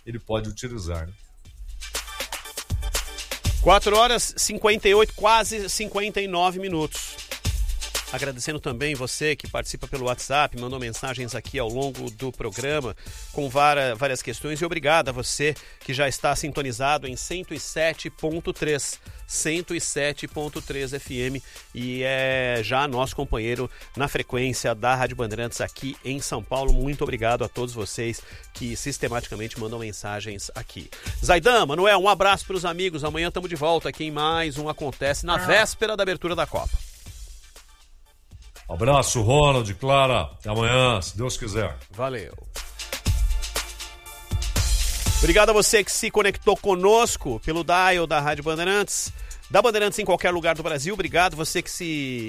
ele pode utilizar, né? 4h58, quase 59 minutos. Agradecendo também você que participa pelo WhatsApp, mandou mensagens aqui ao longo do programa com várias questões, e obrigado a você que já está sintonizado em 107.3 FM e é já nosso companheiro na frequência da Rádio Bandeirantes aqui em São Paulo. Muito obrigado a todos vocês que sistematicamente mandam mensagens aqui. Zaidan, Manuel, um abraço para os amigos. Amanhã estamos de volta aqui em mais um Acontece na véspera da abertura da Copa. Abraço, Ronald, Clara. Até amanhã, se Deus quiser. Valeu. Obrigado a você que se conectou conosco pelo dial da Rádio Bandeirantes. Da Bandeirantes em qualquer lugar do Brasil. Obrigado você que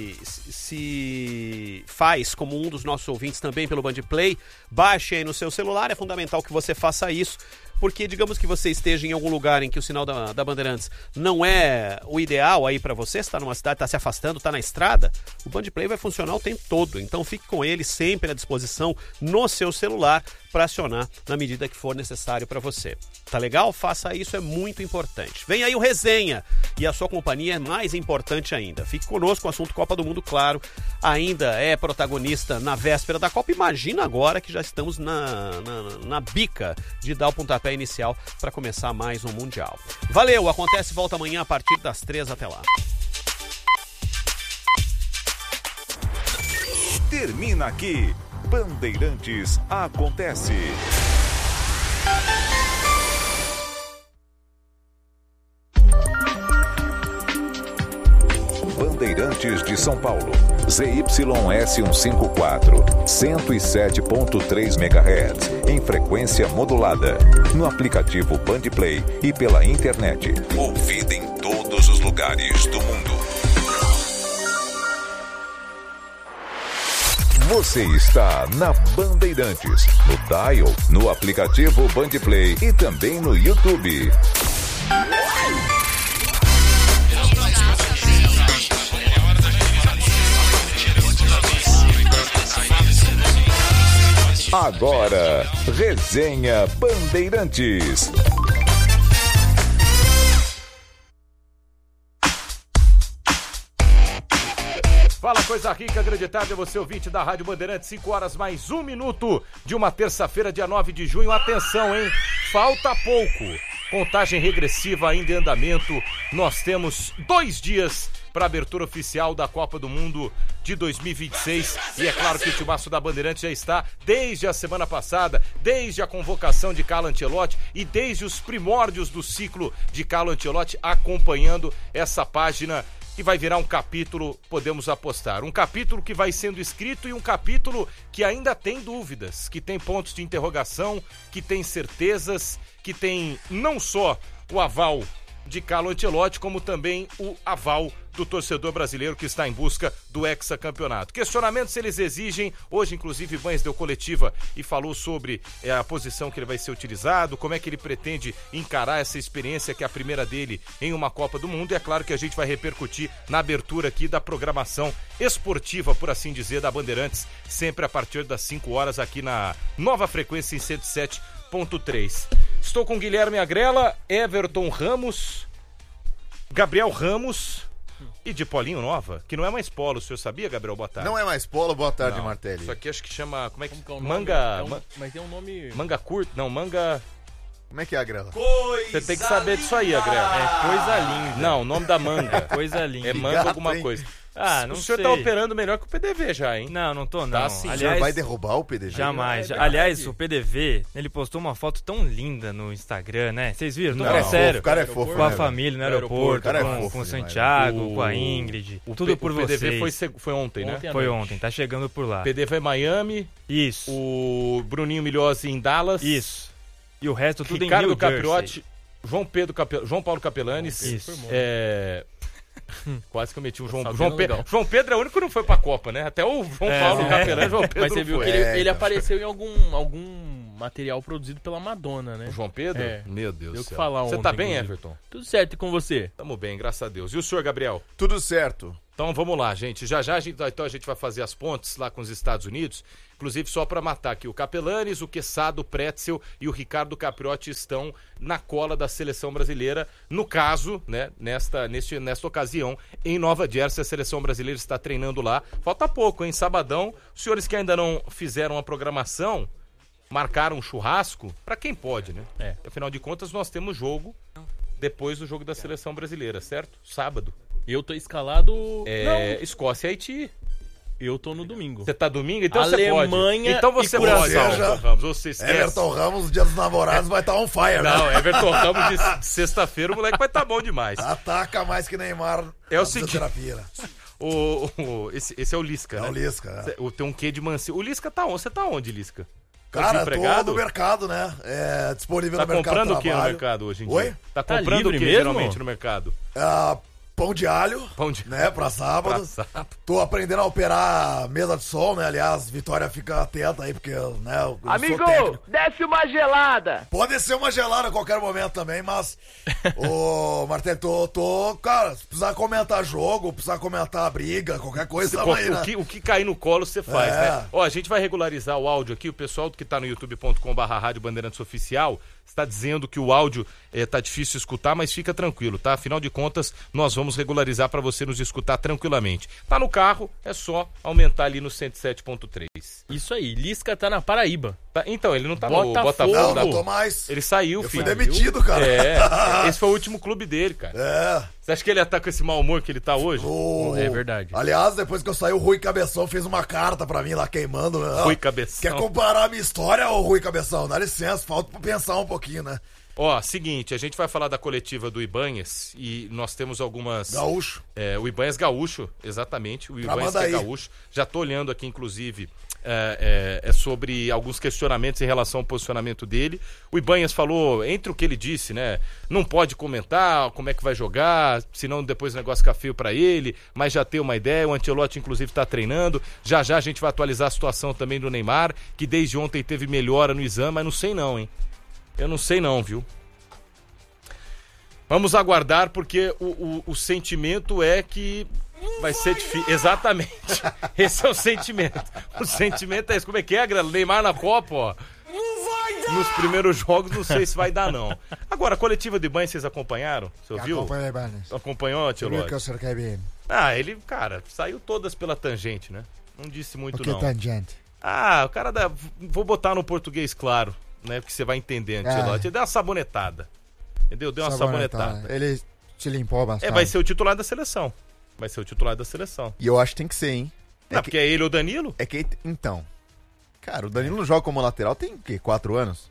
se faz como um dos nossos ouvintes também pelo Bandplay. Baixe aí no seu celular. É fundamental que você faça isso, porque digamos que você esteja em algum lugar em que o sinal da Bandeirantes não é o ideal aí para você, está numa cidade, está se afastando, está na estrada, o Bandplay vai funcionar o tempo todo. Então fique com ele sempre à disposição no seu celular para acionar na medida que for necessário para você. Tá legal? Faça isso, é muito importante. Vem aí o Resenha e a sua companhia é mais importante ainda. Fique conosco, o assunto Copa do Mundo, claro, ainda é protagonista na véspera da Copa. Imagina agora que já estamos na bica de dar o pontapé inicial para começar mais um Mundial. Valeu, Acontece volta amanhã a partir das 3, até lá. Termina aqui, Bandeirantes Acontece. Bandeirantes de São Paulo, ZYS 154, 107.3 MHz, em frequência modulada, no aplicativo Bandplay e pela internet. Ouvida em todos os lugares do mundo. Você está na Bandeirantes, no dial, no aplicativo Bandplay e também no YouTube. Agora, Resenha Bandeirantes. Fala, coisa rica, grande tarde a você, ouvinte da Rádio Bandeirantes, 5h mais 1 minuto de uma terça-feira, dia 9 de junho. Atenção, hein? Falta pouco. Contagem regressiva ainda em andamento. Nós temos 2 dias para a abertura oficial da Copa do Mundo de 2026. E é claro que o timaço da Bandeirantes já está desde a semana passada, desde a convocação de Carlo Ancelotti e desde os primórdios do ciclo de Carlo Ancelotti, acompanhando essa página que vai virar um capítulo, podemos apostar. Um capítulo que vai sendo escrito e um capítulo que ainda tem dúvidas, que tem pontos de interrogação, que tem certezas, que tem não só o aval de Carlo Ancelotti, como também o aval do torcedor brasileiro que está em busca do hexacampeonato. Questionamentos eles exigem. Hoje, inclusive, Ibanez deu coletiva e falou sobre a posição que ele vai ser utilizado, como é que ele pretende encarar essa experiência que é a primeira dele em uma Copa do Mundo. E é claro que a gente vai repercutir na abertura aqui da programação esportiva, por assim dizer, da Bandeirantes, sempre a partir das 5 horas aqui na nova frequência em 107.3. Estou com Guilherme Agrela, Everton Ramos, Gabriel Ramos e de Polinho Nova, que não é mais polo, o senhor sabia, Gabriel? Boa tarde. Não é mais polo, boa tarde, Martelli. Isso aqui acho que chama, como é que é o manga, mas tem um nome... Manga curta, não, manga... Como é que é, Agrela? Você tem que saber disso aí, Agrela. É coisa linda. Não, o nome da manga. Coisa linda. É manga gato, alguma hein? coisa. Ah, não o senhor sei. tá operando melhor que o PDV já, hein? Não tô não. Tá sim. O senhor Aliás, vai derrubar o PDV? jamais. É Aliás, o PDV, ele postou uma foto tão linda no Instagram, né? Vocês viram? Não, É sério. O cara é fofo, Com a né, família no No aeroporto, aeroporto, cara é com fofo o demais. Santiago, com a Ingrid. Tudo por o PDV vocês. foi ontem, né? Foi ontem, tá chegando por lá. O PDV é Miami, Isso. o Bruninho Milhozzi em Dallas. Isso. E o resto tudo Ricardo em New Capriotti, Jersey. João Paulo Capelanes. Isso. Quase que eu meti um João Sabendo Pedro. legal. João Pedro é o único que não foi pra Copa, né? Até o João Paulo Capelanes, João Pedro Mas você não viu foi. que ele então. apareceu em algum material produzido pela Madonna, né? O João Pedro? É. Meu Deus Deu do que céu. falar Você ontem, tá bem, inclusive. Everton? Tudo certo e com você? Tamo bem, graças a Deus. E o senhor, Gabriel? Tudo certo. Então vamos lá, gente. Já a gente vai fazer as pontes lá com os Estados Unidos. Inclusive, só para matar aqui, o Capelanes, o Quesada, o Pretzel e o Ricardo Capriotti estão na cola da seleção brasileira. No caso, né, nesta ocasião, em Nova Jersey, a seleção brasileira está treinando lá. Falta pouco, hein? Sabadão. Os senhores que ainda não fizeram a programação, marcaram um churrasco, para quem pode, né? Afinal de contas, nós temos jogo depois do jogo da seleção brasileira, certo? Sábado. Eu tô escalado... Escócia e Haiti. Eu tô no domingo. Você tá domingo? Então Alemanha você pode. Então você e pode. Curaçao. Ramos, você esquece. Everton Ramos, no dia dos namorados, vai estar on fire, né? Não, Everton Ramos de sexta-feira, o moleque vai estar bom demais. Ataca mais que Neymar. É o na seguinte, fisioterapia, né? esse é o Lisca, né? É o Lisca, né? Tem um quê de mansinho. O Lisca tá onde? Você tá onde, Lisca? Tá Cara, tô desempregado? no mercado, né? É disponível Tá no mercado comprando de o que no trabalho. mercado hoje em dia? Oi? Tá Tá comprando o livre que mesmo? geralmente no mercado? Pão de alho, Pão de né? Pra sábado. Pra sábado. Tô aprendendo a operar mesa de som, né? Aliás, Vitória fica atenta aí, porque, né? Eu sou técnico. desce uma gelada. Pode ser uma gelada a qualquer momento também, mas... Ô, Martelo, cara, se precisar comentar jogo, precisar comentar briga, qualquer coisa, tamo aí, né? O que cair no colo você faz, né? Ó, a gente vai regularizar o áudio aqui. O pessoal que tá no youtube.com/Rádio Bandeirantes Oficial está dizendo que o áudio tá difícil escutar, mas fica tranquilo, tá? Afinal de contas, nós vamos regularizar para você nos escutar tranquilamente. Tá no carro, é só aumentar ali no 107.3. Isso aí, Lisca tá na Paraíba. Tá, então, ele não tá Botafogo. no Botafogo. Não tô mais. Ele saiu, Eu filho. fui demitido, cara. Esse foi o último clube dele, cara. É. Você acha que ele tá com esse mau humor que ele tá hoje? É verdade. Aliás, depois que eu saí, o Rui Cabeção fez uma carta pra mim lá queimando. Né? Rui Cabeção. Quer comparar a minha história, ô Rui Cabeção? Dá licença, falta pra pensar um pouquinho, né? Ó, seguinte, a gente vai falar da coletiva do Ibanhas e nós temos algumas... Gaúcho. O Ibanhas Gaúcho, exatamente. O Ibanhas que é gaúcho. Já tô olhando aqui, inclusive, sobre alguns questionamentos em relação ao posicionamento dele. O Ibanhas falou, entre o que ele disse, né? Não pode comentar como é que vai jogar, senão depois o negócio fica feio pra ele, mas já tem uma ideia. O Ancelotti, inclusive, tá treinando. Já a gente vai atualizar a situação também do Neymar, que desde ontem teve melhora no exame, mas não sei não, hein? Eu não sei não, viu? Vamos aguardar, porque o sentimento é que vai ser difícil. Exatamente. Esse é o sentimento. O sentimento é esse. Como é que é, Grana? Neymar na Copa, ó. Não vai dar! Nos primeiros jogos, não sei se vai dar, não. Agora, a coletiva de banho, vocês acompanharam? Você ouviu? Acompanhei, Banes. Acompanhou, Ancelotti? Que eu cerquei bem. Ele, cara, saiu todas pela tangente, né? Não disse muito, O que não. tangente? O cara da... Vou botar no português claro, né? Porque você vai entender, Ancelotti. Ele deu uma sabonetada. Entendeu? Deu uma sabonetada. Ele se limpou bastante. Vai ser o titular da seleção. Vai ser o titular da seleção. E eu acho que tem que ser, hein? Porque é ele ou o Danilo? Então. Cara, o Danilo não joga como lateral tem o quê? 4 anos?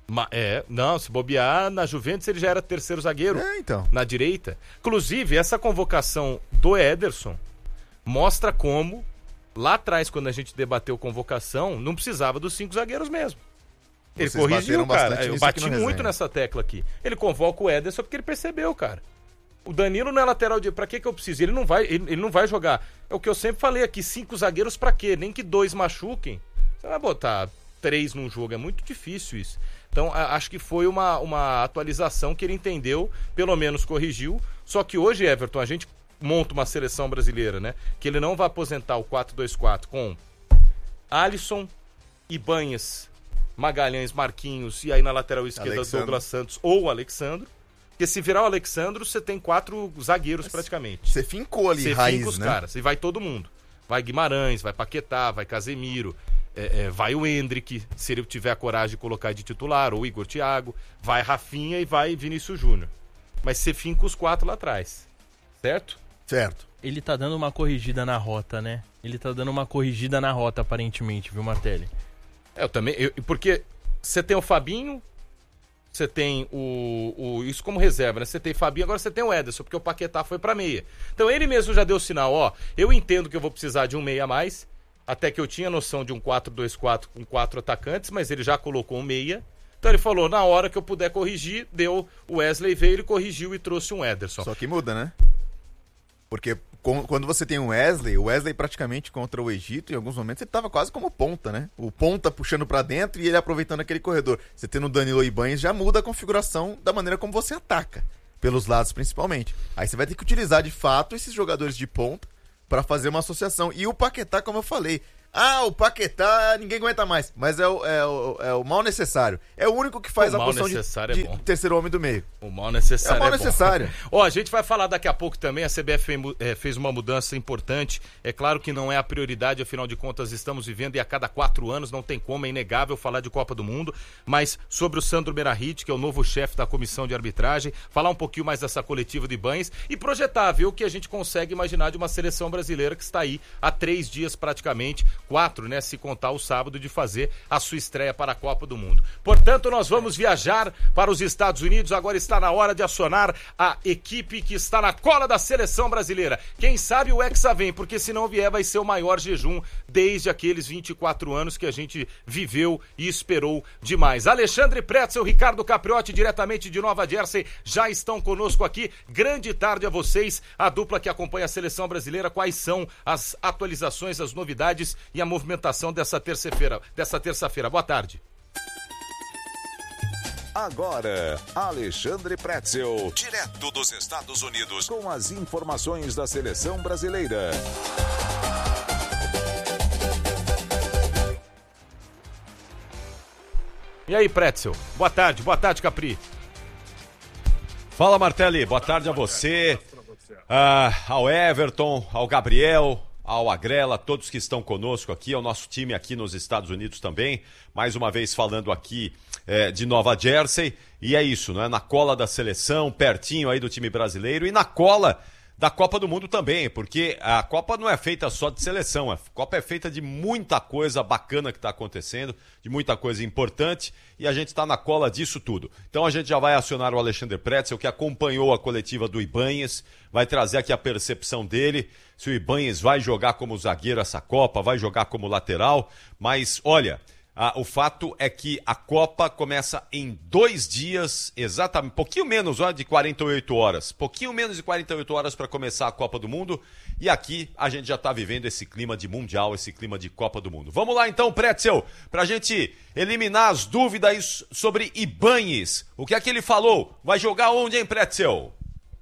Não, se bobear, na Juventus ele já era terceiro zagueiro. Então. Na direita. Inclusive, essa convocação do Ederson mostra como, lá atrás, quando a gente debateu convocação, não precisava dos 5 zagueiros mesmo. Ele Vocês corrigiu, bateram cara. bastante Eu nisso bati aqui no muito resenha. nessa tecla aqui. Ele convoca o Ederson porque ele percebeu, cara. O Danilo não é lateral de... Pra que eu preciso? Ele não vai jogar. É o que eu sempre falei aqui, 5 zagueiros pra quê? Nem que 2 machuquem. Você vai botar 3 num jogo, é muito difícil isso. Então, acho que foi uma atualização que ele entendeu, pelo menos corrigiu. Só que hoje, Everton, a gente monta uma seleção brasileira, né? Que ele não vai aposentar o 4-2-4 com Alisson, Ibanhas, Magalhães, Marquinhos e aí na lateral esquerda Alexandre. Douglas Santos ou Alexandro. Porque se virar o Alexandro, você tem 4 zagueiros praticamente. Você fincou ali, Você raiz, finca os né? caras. E vai todo mundo. Vai Guimarães, vai Paquetá, vai Casemiro, vai o Endrick, se ele tiver a coragem de colocar de titular, ou Igor Thiago, vai Rafinha e vai Vinícius Júnior. Mas você finca os 4 lá atrás. Certo? Certo. Ele tá dando uma corrigida na rota, né? Ele tá dando uma corrigida na rota, aparentemente, viu, Martelli? Eu também. Porque você tem o Fabinho, você tem isso como reserva, né? Você tem Fabinho, agora você tem o Ederson, porque o Paquetá foi pra meia. Então ele mesmo já deu sinal, ó. Eu entendo que eu vou precisar de um meia a mais, até que eu tinha noção de um 4-2-4 com 4 atacantes, mas ele já colocou um meia. Então ele falou, na hora que eu puder corrigir, deu o Wesley, veio, ele corrigiu e trouxe um Ederson. Só que muda, né? Porque quando você tem o Wesley praticamente contra o Egito, em alguns momentos ele tava quase como ponta, né? O ponta puxando pra dentro e ele aproveitando aquele corredor. Você tendo o Danilo e Ibanhas já muda a configuração da maneira como você ataca, pelos lados principalmente. Aí você vai ter que utilizar de fato esses jogadores de ponta pra fazer uma associação. E o Paquetá, como eu falei, o Paquetá ninguém aguenta mais, mas é o mal necessário. É o único que faz a posição de terceiro homem do meio. O mal necessário é o mal necessário. A gente vai falar daqui a pouco também, a CBF fez uma mudança importante. É claro que não é a prioridade, afinal de contas estamos vivendo e a cada 4 anos não tem como, é inegável falar de Copa do Mundo, mas sobre o Sandro Merahit, que é o novo chefe da comissão de arbitragem, falar um pouquinho mais dessa coletiva de Ibañez e projetar, ver o que a gente consegue imaginar de uma seleção brasileira que está aí há 3 dias praticamente, 4, né, se contar o sábado, de fazer a sua estreia para a Copa do Mundo. Portanto, nós vamos viajar para os Estados Unidos. Agora está na hora de acionar a equipe que está na cola da seleção brasileira. Quem sabe o Hexa vem, porque se não vier vai ser o maior jejum desde aqueles 24 anos que a gente viveu e esperou demais. Alexandre Pretzel, Ricardo Capriotti, diretamente de Nova Jersey, já estão conosco aqui. Grande tarde a vocês, a dupla que acompanha a seleção brasileira. Quais são as atualizações, as novidades e a movimentação dessa terça-feira? Boa tarde. Agora, Alexandre Pretzel, direto dos Estados Unidos, com as informações da seleção brasileira. E aí, Pretzel? Boa tarde, Capri. Fala, Martelli, boa tarde a você, ao Everton, ao Gabriel, ao Agrela, todos que estão conosco aqui, ao nosso time aqui nos Estados Unidos também, mais uma vez falando aqui de Nova Jersey, e é isso, né? Na cola da seleção, pertinho aí do time brasileiro e na cola da Copa do Mundo também, porque a Copa não é feita só de seleção, a Copa é feita de muita coisa bacana que está acontecendo, de muita coisa importante, e a gente está na cola disso tudo. Então a gente já vai acionar o Alexandre Pretzel, que acompanhou a coletiva do Ibañez, vai trazer aqui a percepção dele, se o Ibañez vai jogar como zagueiro essa Copa, vai jogar como lateral, mas olha, o fato é que a Copa começa em 2 dias, exatamente, pouquinho menos de 48 horas, pouquinho menos de 48 horas para começar a Copa do Mundo, e aqui a gente já está vivendo esse clima de Mundial, esse clima de Copa do Mundo. Vamos lá então, Pretzel, para a gente eliminar as dúvidas sobre Ibañez. O que é que ele falou? Vai jogar onde, hein, Pretzel?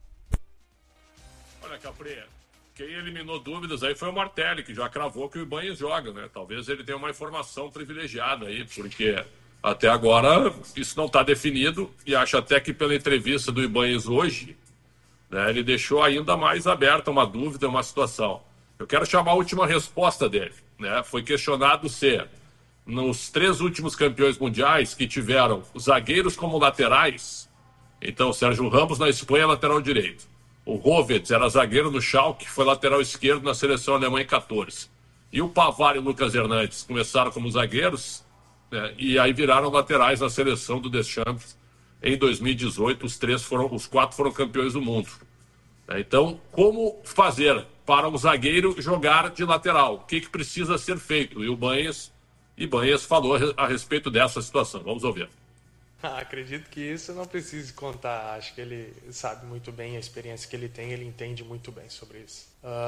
Olha, Capri, quem eliminou dúvidas aí foi o Martelli, que já cravou que o Ibañez joga, né? Talvez ele tenha uma informação privilegiada aí, porque até agora isso não está definido, e acho até que pela entrevista do Ibañez hoje, né, ele deixou ainda mais aberta uma dúvida, uma situação. Eu quero chamar a última resposta dele, né? Foi questionado se nos 3 últimos campeões mundiais que tiveram zagueiros como laterais, então Sérgio Ramos na Espanha, lateral direito. O Rovetz era zagueiro no Schalke, foi lateral esquerdo na seleção alemã em 14. E o Pavard e o Lucas Hernandes começaram como zagueiros, né, e aí viraram laterais na seleção do Deschamps em 2018. Os 4 foram campeões do mundo. Então, como fazer para um zagueiro jogar de lateral? O que precisa ser feito? E o Ibañez falou a respeito dessa situação. Vamos ouvir. Acredito que isso eu não preciso contar. Acho que ele sabe muito bem a experiência que ele tem, ele entende muito bem sobre isso.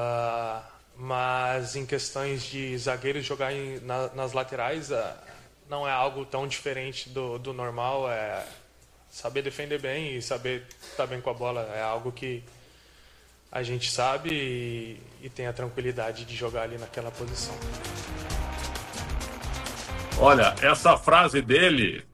Mas em questões de zagueiros jogar nas laterais, não é algo tão diferente do normal. É saber defender bem e saber estar bem com a bola. É algo que a gente sabe e tem a tranquilidade de jogar ali naquela posição. Olha, essa frase dele,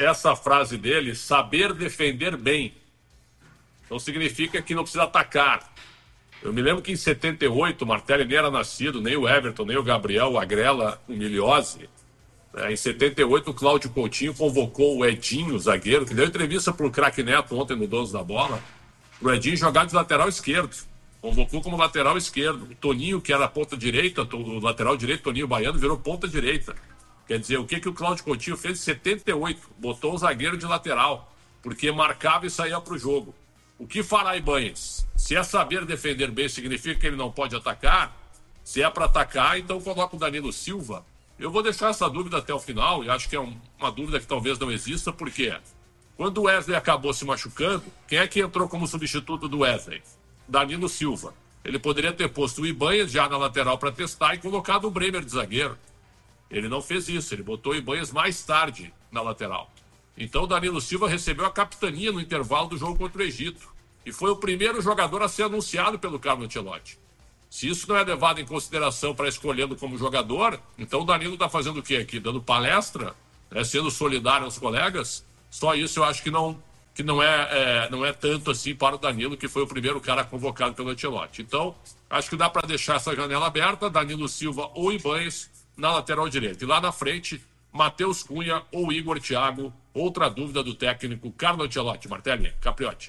saber defender bem, não significa que não precisa atacar. Eu me lembro que em 78 o Martelli nem era nascido, nem o Everton, nem o Gabriel, o Agrela, o Miliose. Em 78 o Cláudio Coutinho convocou o Edinho, zagueiro, que deu entrevista para o craque Neto ontem no Donos da Bola, o Edinho jogar de lateral esquerdo. Convocou como lateral esquerdo. O Toninho, que era ponta direita, o lateral direito, Toninho Baiano, virou ponta direita. Quer dizer, o que o Cláudio Coutinho fez em 78? Botou o zagueiro de lateral, porque marcava e saía para o jogo. O que fará Ibañez? Se é saber defender bem, significa que ele não pode atacar? Se é para atacar, então coloca o Danilo Silva. Eu vou deixar essa dúvida até o final, e acho que é uma dúvida que talvez não exista, porque quando o Wesley acabou se machucando, quem é que entrou como substituto do Wesley? Danilo Silva. Ele poderia ter posto o Ibañez já na lateral para testar e colocado o Bremer de zagueiro. Ele não fez isso, ele botou o Ibañez mais tarde na lateral. Então o Danilo Silva recebeu a capitania no intervalo do jogo contra o Egito. E foi o primeiro jogador a ser anunciado pelo Carlo Ancelotti. Se isso não é levado em consideração para escolhendo como jogador, então o Danilo está fazendo o quê aqui? Dando palestra? Sendo solidário aos colegas? Só isso eu acho que não é tanto assim para o Danilo, que foi o primeiro cara convocado pelo Ancelotti. Então, acho que dá para deixar essa janela aberta, Danilo Silva ou Ibanez na lateral direita. E lá na frente, Matheus Cunha ou Igor Thiago. Outra dúvida do técnico Carlo Ancelotti. Martelli, Capriotti.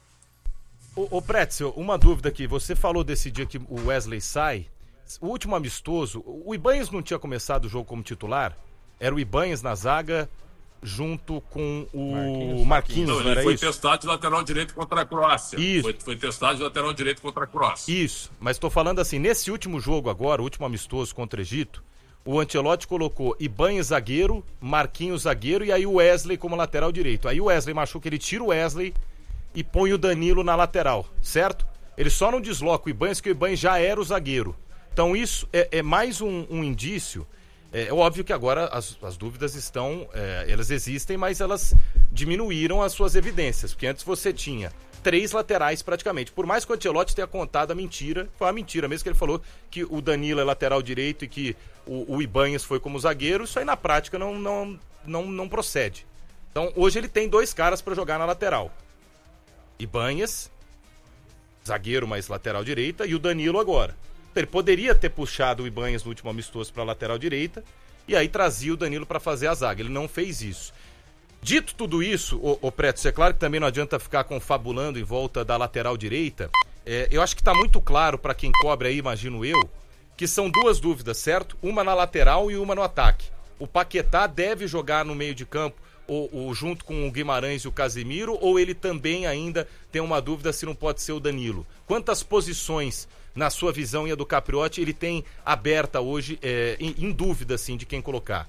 Ô Pretzel, uma dúvida aqui. Você falou desse dia que o Wesley sai. O último amistoso, o Ibanez não tinha começado o jogo como titular? Era o Ibanez na zaga junto com o Marquinhos, não ele era foi isso? testado de lateral direito contra a Croácia. Isso. Foi testado de lateral direito contra a Croácia. Isso, mas estou falando assim, nesse último jogo agora, o último amistoso contra o Egito, o Ancelotti colocou Ibanez zagueiro, Marquinhos zagueiro e aí o Wesley como lateral direito. Aí o Wesley machuca, ele tira o Wesley e põe o Danilo na lateral, certo? Ele só não desloca o Ibanez, porque o Ibanez já era o zagueiro. Então isso é mais um indício. É óbvio que agora as dúvidas estão, elas existem, mas elas diminuíram as suas evidências, porque antes você tinha 3 laterais praticamente. Por mais que o Ancelotti tenha contado a mentira, foi uma mentira mesmo que ele falou que o Danilo é lateral direito e que o Ibanez foi como zagueiro, isso aí na prática não procede. Então hoje ele tem 2 caras para jogar na lateral. Ibanez, zagueiro mais lateral direita, e o Danilo agora. Ele poderia ter puxado o Ibanez no último amistoso para a lateral direita e aí trazia o Danilo para fazer a zaga. Ele não fez isso. Dito tudo isso, ô Preto, é claro que também não adianta ficar confabulando em volta da lateral direita. Eu acho que está muito claro para quem cobre aí, imagino eu, que são 2 dúvidas, certo? Uma na lateral e uma no ataque. O Paquetá deve jogar no meio de campo ou junto com o Guimarães e o Casemiro, ou ele também ainda tem uma dúvida se não pode ser o Danilo? Quantas posições, na sua visão e a do Capriotti, ele tem aberta hoje, em dúvida, assim, de quem colocar?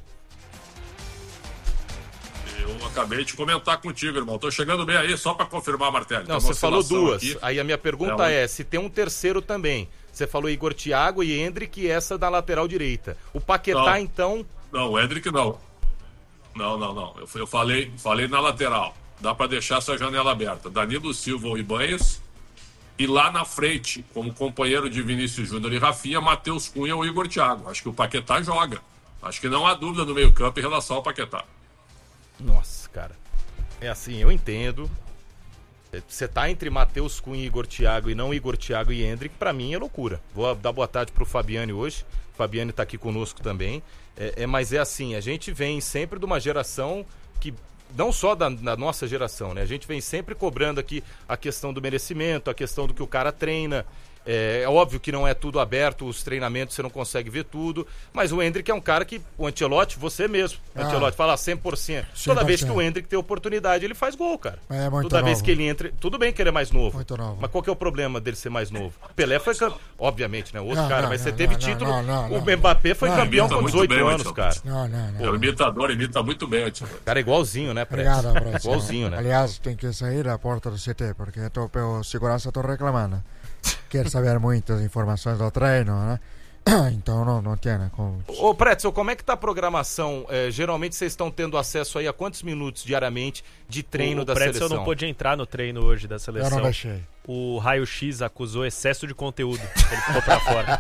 Eu acabei de comentar contigo, irmão. Tô chegando bem aí, só para confirmar, Martelli. Não, você falou 2. Aqui. Aí a minha pergunta é se tem um terceiro também. Você falou Igor Thiago e Endrick, e essa da lateral direita. O Paquetá, não, então... Não, o Endrick não. Não. Eu falei na lateral. Dá para deixar essa janela aberta. Danilo Silva ou Ibanez. E lá na frente, como companheiro de Vinícius Júnior e Rafinha, Matheus Cunha ou Igor Thiago. Acho que o Paquetá joga. Acho que não há dúvida no meio-campo em relação ao Paquetá. Nossa, cara. É assim, eu entendo. Você tá entre Matheus Cunha e Igor Thiago e não Igor Thiago e Endrick, pra mim é loucura. Vou dar boa tarde pro Fabiane hoje. O Fabiane tá aqui conosco também. Mas é assim, a gente vem sempre de uma geração que... Não só da nossa geração, né? A gente vem sempre cobrando aqui a questão do merecimento, a questão do que o cara treina. É óbvio que não é tudo aberto, os treinamentos você não consegue ver tudo, mas o Endrick é um cara que, o Ancelotti, você mesmo, Ancelotti fala 100%. Toda vez que o Endrick tem oportunidade, ele faz gol, cara. É muito Toda novo. vez que ele entra, tudo bem que ele é mais novo, muito novo. Mas qual que é o problema dele ser mais novo? Pelé foi, obviamente, né? Outro cara, mas você teve título, o Mbappé foi campeão com 18 anos, cara. O imitador imita muito bem, Ancelotti. Cara, igualzinho, né, Preto? Igualzinho, né? Aliás, tem que sair da porta do CT, porque o segurança tô reclamando. Quer saber muitas informações do treino, né? Então não tem como... Ô Pretzel, como é que tá a programação? Geralmente vocês estão tendo acesso aí a quantos minutos diariamente de treino da seleção? O Pretzel não pôde entrar no treino hoje da seleção. Eu não deixei. O Raio X acusou excesso de conteúdo. Ele ficou pra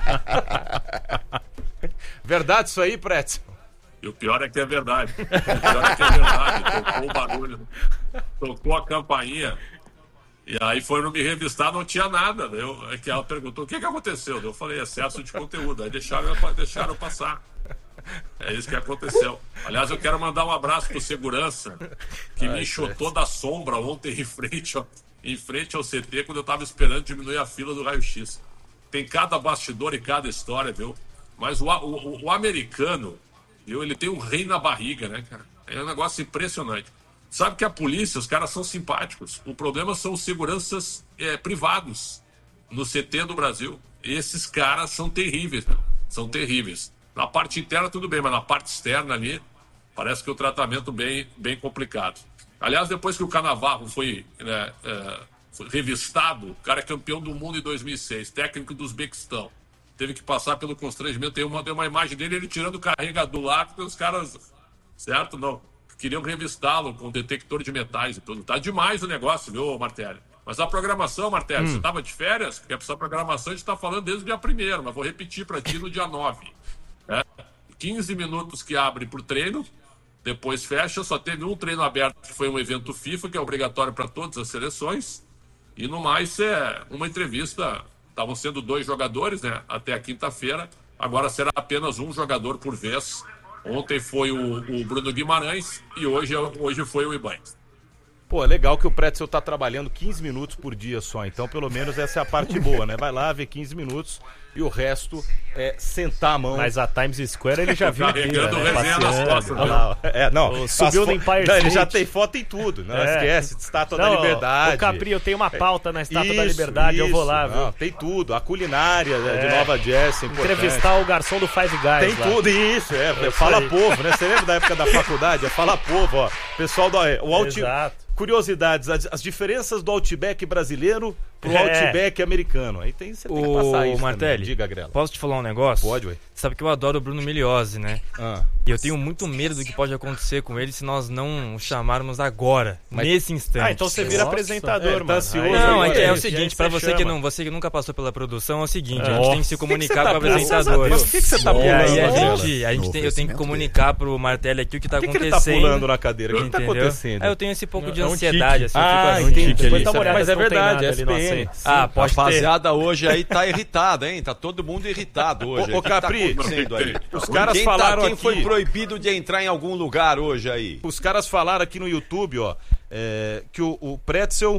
fora. Verdade isso aí, Pretzel? E o pior é que é verdade. Tocou o barulho. Tocou a campainha. E aí foram me revistar, não tinha nada. Que ela perguntou, o que aconteceu? Eu falei, excesso de conteúdo. Aí deixaram passar. É isso que aconteceu. Aliás, eu quero mandar um abraço pro segurança, que me enxotou da sombra ontem em frente ao CT, quando eu tava esperando diminuir a fila do raio-x. Tem cada bastidor e cada história, viu? Mas o americano, viu? Ele tem um rei na barriga, né, cara? É um negócio impressionante. Sabe que a polícia, os caras são simpáticos. O problema são os seguranças privados no CT do Brasil. Esses caras são terríveis, meu. São terríveis. Na parte interna tudo bem, mas na parte externa ali, parece que o tratamento bem complicado. Aliás, depois que o Cannavaro foi revistado, o cara é campeão do mundo em 2006, técnico do Uzbequistão. Teve que passar pelo constrangimento. Tem uma imagem dele, ele tirando o carregador lá, porque os caras, certo? Não. Queriam revistá-lo com detector de metais e tudo. Tá demais o negócio, viu, Martelli? Mas a programação, Martelo, você estava de férias? Porque essa programação a gente está falando desde o dia 1º, mas vou repetir para ti no dia 9. 15 minutos que abre por treino, depois fecha, só teve um treino aberto, que foi um evento FIFA, que é obrigatório para todas as seleções, e no mais é uma entrevista. Estavam sendo 2 jogadores, né, até a quinta-feira, agora será apenas um jogador por vez. Ontem foi o Bruno Guimarães e hoje foi o Ibanez. Pô, é legal que o Pretzel tá trabalhando 15 minutos por dia só, então pelo menos essa é a parte boa, né? Vai lá, vê 15 minutos e o resto é sentar a mão. Mas a Times Square ele já viu inteira, né? Resenha nas costas, subiu no Empire State. Ele já tem foto em tudo, não esquece, Estátua da Liberdade. O Capri, eu tenho uma pauta na Estátua da Liberdade, eu vou lá, viu? Tem tudo, a culinária de Nova Jersey, entrevistar o garçom do Five Guys. Tem lá. Tudo, isso, Fala Povo, né? Você lembra da época da faculdade? Fala Povo, ó. Pessoal do Exato. Curiosidades, as diferenças do Outback brasileiro pro Outback americano. Aí você tem que passar isso. Martelli, diga, Grela. Posso te falar um negócio? Pode, ué. Você sabe que eu adoro o Bruno Migliozzi, né? E eu tenho muito medo do que pode acontecer com ele se nós não o chamarmos agora, nesse instante. Então você vira apresentador, tá ansioso. Não, é o seguinte, pra você que nunca passou pela produção, é o seguinte, a gente tem que se comunicar com o apresentador. Mas por que você tá pulando? E aí eu tenho que comunicar pro Martelli aqui o que tá acontecendo. Por que ele tá pulando na cadeira? O que tá acontecendo? Eu tenho esse pouco de ansiedade, assim, entendi. Mas é verdade, SPN. A rapaziada hoje aí tá irritada, hein? Tá todo mundo irritado hoje. Ô, Capri, os caras falaram quem aqui... foi proibido de entrar em algum lugar hoje aí? Os caras falaram aqui no YouTube, ó, que o Pretzel...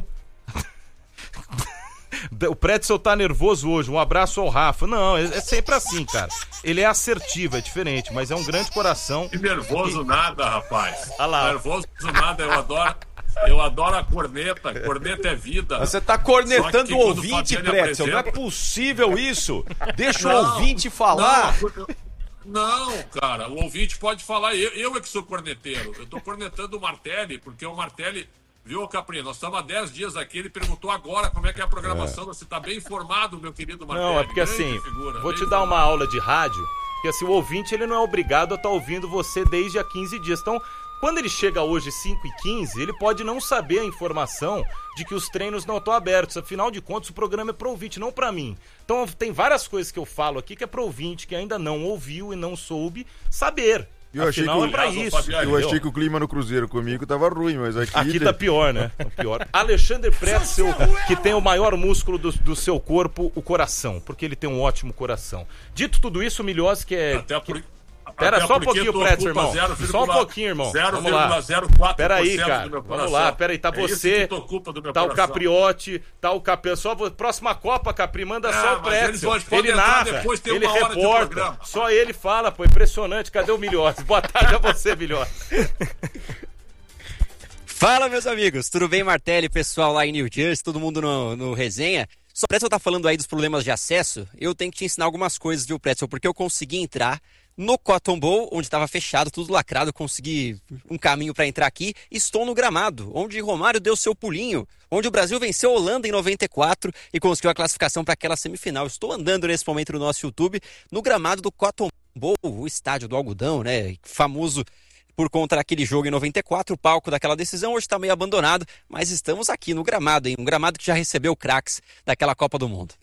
O Pretzel tá nervoso hoje. Um abraço ao Rafa. Não, é sempre assim, cara. Ele é assertivo, é diferente, mas é um grande coração. Que nervoso nada, rapaz. Ah lá. Nervoso nada, eu adoro a corneta. Corneta é vida. Você tá cornetando o ouvinte, Pretzel. Não é possível isso. Deixa o ouvinte falar. Não, cara. O ouvinte pode falar. Eu é que sou corneteiro. Eu tô cornetando o Martelli, porque o Martelli... Viu, Capri? Nós estamos há 10 dias aqui. Ele perguntou agora como é que é a programação. Você está bem informado, meu querido Martelli. Não, é porque assim, vou te dar uma aula de rádio, porque assim, o ouvinte ele não é obrigado a estar ouvindo você desde há 15 dias. Então, quando ele chega hoje 5h15, ele pode não saber a informação de que os treinos não estão abertos. Afinal de contas, o programa é para o ouvinte, não para mim. Então, tem várias coisas que eu falo aqui que é para o ouvinte que ainda não ouviu e não soube saber. Eu achei, eu achei que o clima no Cruzeiro comigo tava ruim, mas aqui tá pior, né? Pior. Alexandre Pretzel, que tem o maior músculo do seu corpo, o coração, porque ele tem um ótimo coração. Dito tudo isso, o Migliozzi, que é... Pera só um pouquinho, Pretzel, irmão. Só um pouquinho, irmão. Vamos lá. 0,04% Pera aí, cara. Vamos lá, pera aí. Tá você, tá o Capriotti, tá o Capri. Só próxima Copa, Capri, manda só o Pretzel. Ele narra, ele reporta. Só ele fala, pô, impressionante. Cadê o Migliozzi? Boa tarde a você, Migliozzi. Fala, meus amigos. Tudo bem, Martelli, pessoal lá em New Jersey, todo mundo no resenha. Só o Pretzel tá falando aí dos problemas de acesso. Eu tenho que te ensinar algumas coisas, viu, Pretzel? Porque eu consegui entrar no Cotton Bowl, onde estava fechado, tudo lacrado, eu consegui um caminho para entrar aqui. Estou no gramado, onde Romário deu seu pulinho, onde o Brasil venceu a Holanda em 94 e conseguiu a classificação para aquela semifinal. Estou andando nesse momento no nosso YouTube, no gramado do Cotton Bowl, o estádio do algodão, né, famoso por conta daquele jogo em 94, o palco daquela decisão hoje está meio abandonado, mas estamos aqui no gramado, hein? Um gramado que já recebeu craques daquela Copa do Mundo.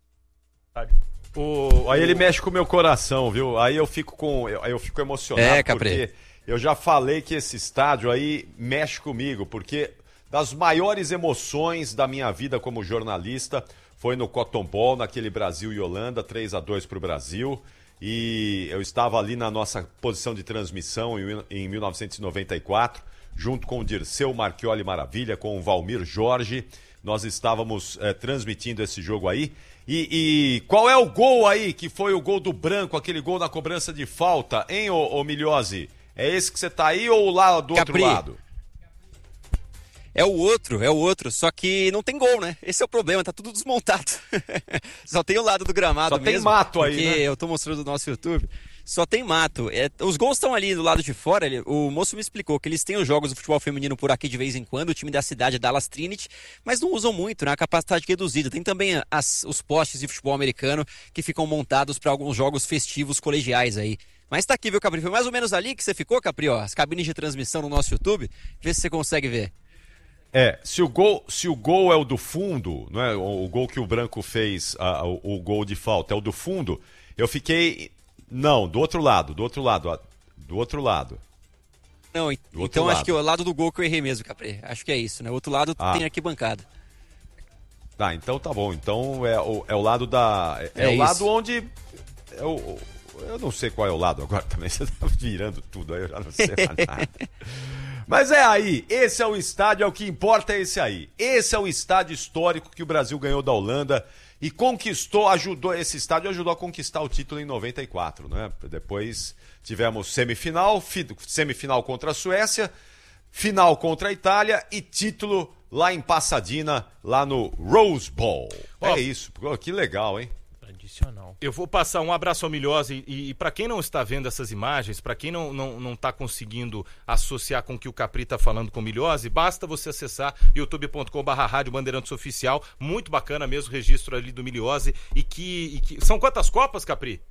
Aí ele mexe com o meu coração, viu? Aí eu fico emocionado, porque eu já falei que esse estádio aí mexe comigo, porque das maiores emoções da minha vida como jornalista foi no Cotton Bowl, naquele Brasil e Holanda, 3-2 para o Brasil, e eu estava ali na nossa posição de transmissão em 1994, junto com o Dirceu Marchioli Maravilha, com o Valmir Jorge, nós estávamos transmitindo esse jogo aí. E qual é o gol aí, que foi o gol do Branco, aquele gol na cobrança de falta, hein, ô Migliozzi? É esse que você tá aí ou lá do Capri. outro lado? É o outro, só que não tem gol, né? Esse é o problema, tá tudo desmontado. Só tem o lado do gramado só mesmo. Só tem mato aí, né? Eu tô mostrando no nosso YouTube. Só tem mato. Os gols estão ali do lado de fora. O moço me explicou que eles têm os jogos do futebol feminino por aqui de vez em quando. O time da cidade é Dallas Trinity, mas não usam muito, né? A capacidade reduzida. Tem também os postes de futebol americano que ficam montados para alguns jogos festivos colegiais aí. Mas tá aqui, viu, Capri? Foi mais ou menos ali que você ficou, Capri, ó. As cabines de transmissão no nosso YouTube. Vê se você consegue ver. Se o gol é o do fundo, não é? O gol que o Branco fez, o gol de falta é o do fundo, eu fiquei... Não, do outro lado. Não, então acho que é o lado do gol que eu errei mesmo, Capri. Acho que é isso, né? O outro lado tem arquibancada. Tá, então tá bom. Então é o lado da... o lado onde... Eu não sei qual é o lado agora também. Você tá virando tudo aí, eu já não sei mais nada. Mas é aí, esse é o estádio, é o que importa, é esse aí. Esse é o estádio histórico que o Brasil ganhou da Holanda e esse estádio ajudou a conquistar o título em 94, né? Depois tivemos semifinal contra a Suécia, final contra a Itália e título lá em Pasadena, lá no Rose Bowl. É isso, que legal, hein? Eu vou passar um abraço ao Milhose e para quem não está vendo essas imagens, para quem não está conseguindo associar com o que o Capri está falando com o Milhose, basta você acessar youtube.com/Rádio Bandeirantes Oficial, muito bacana mesmo o registro ali do Milhose e que são quantas Copas, Capri?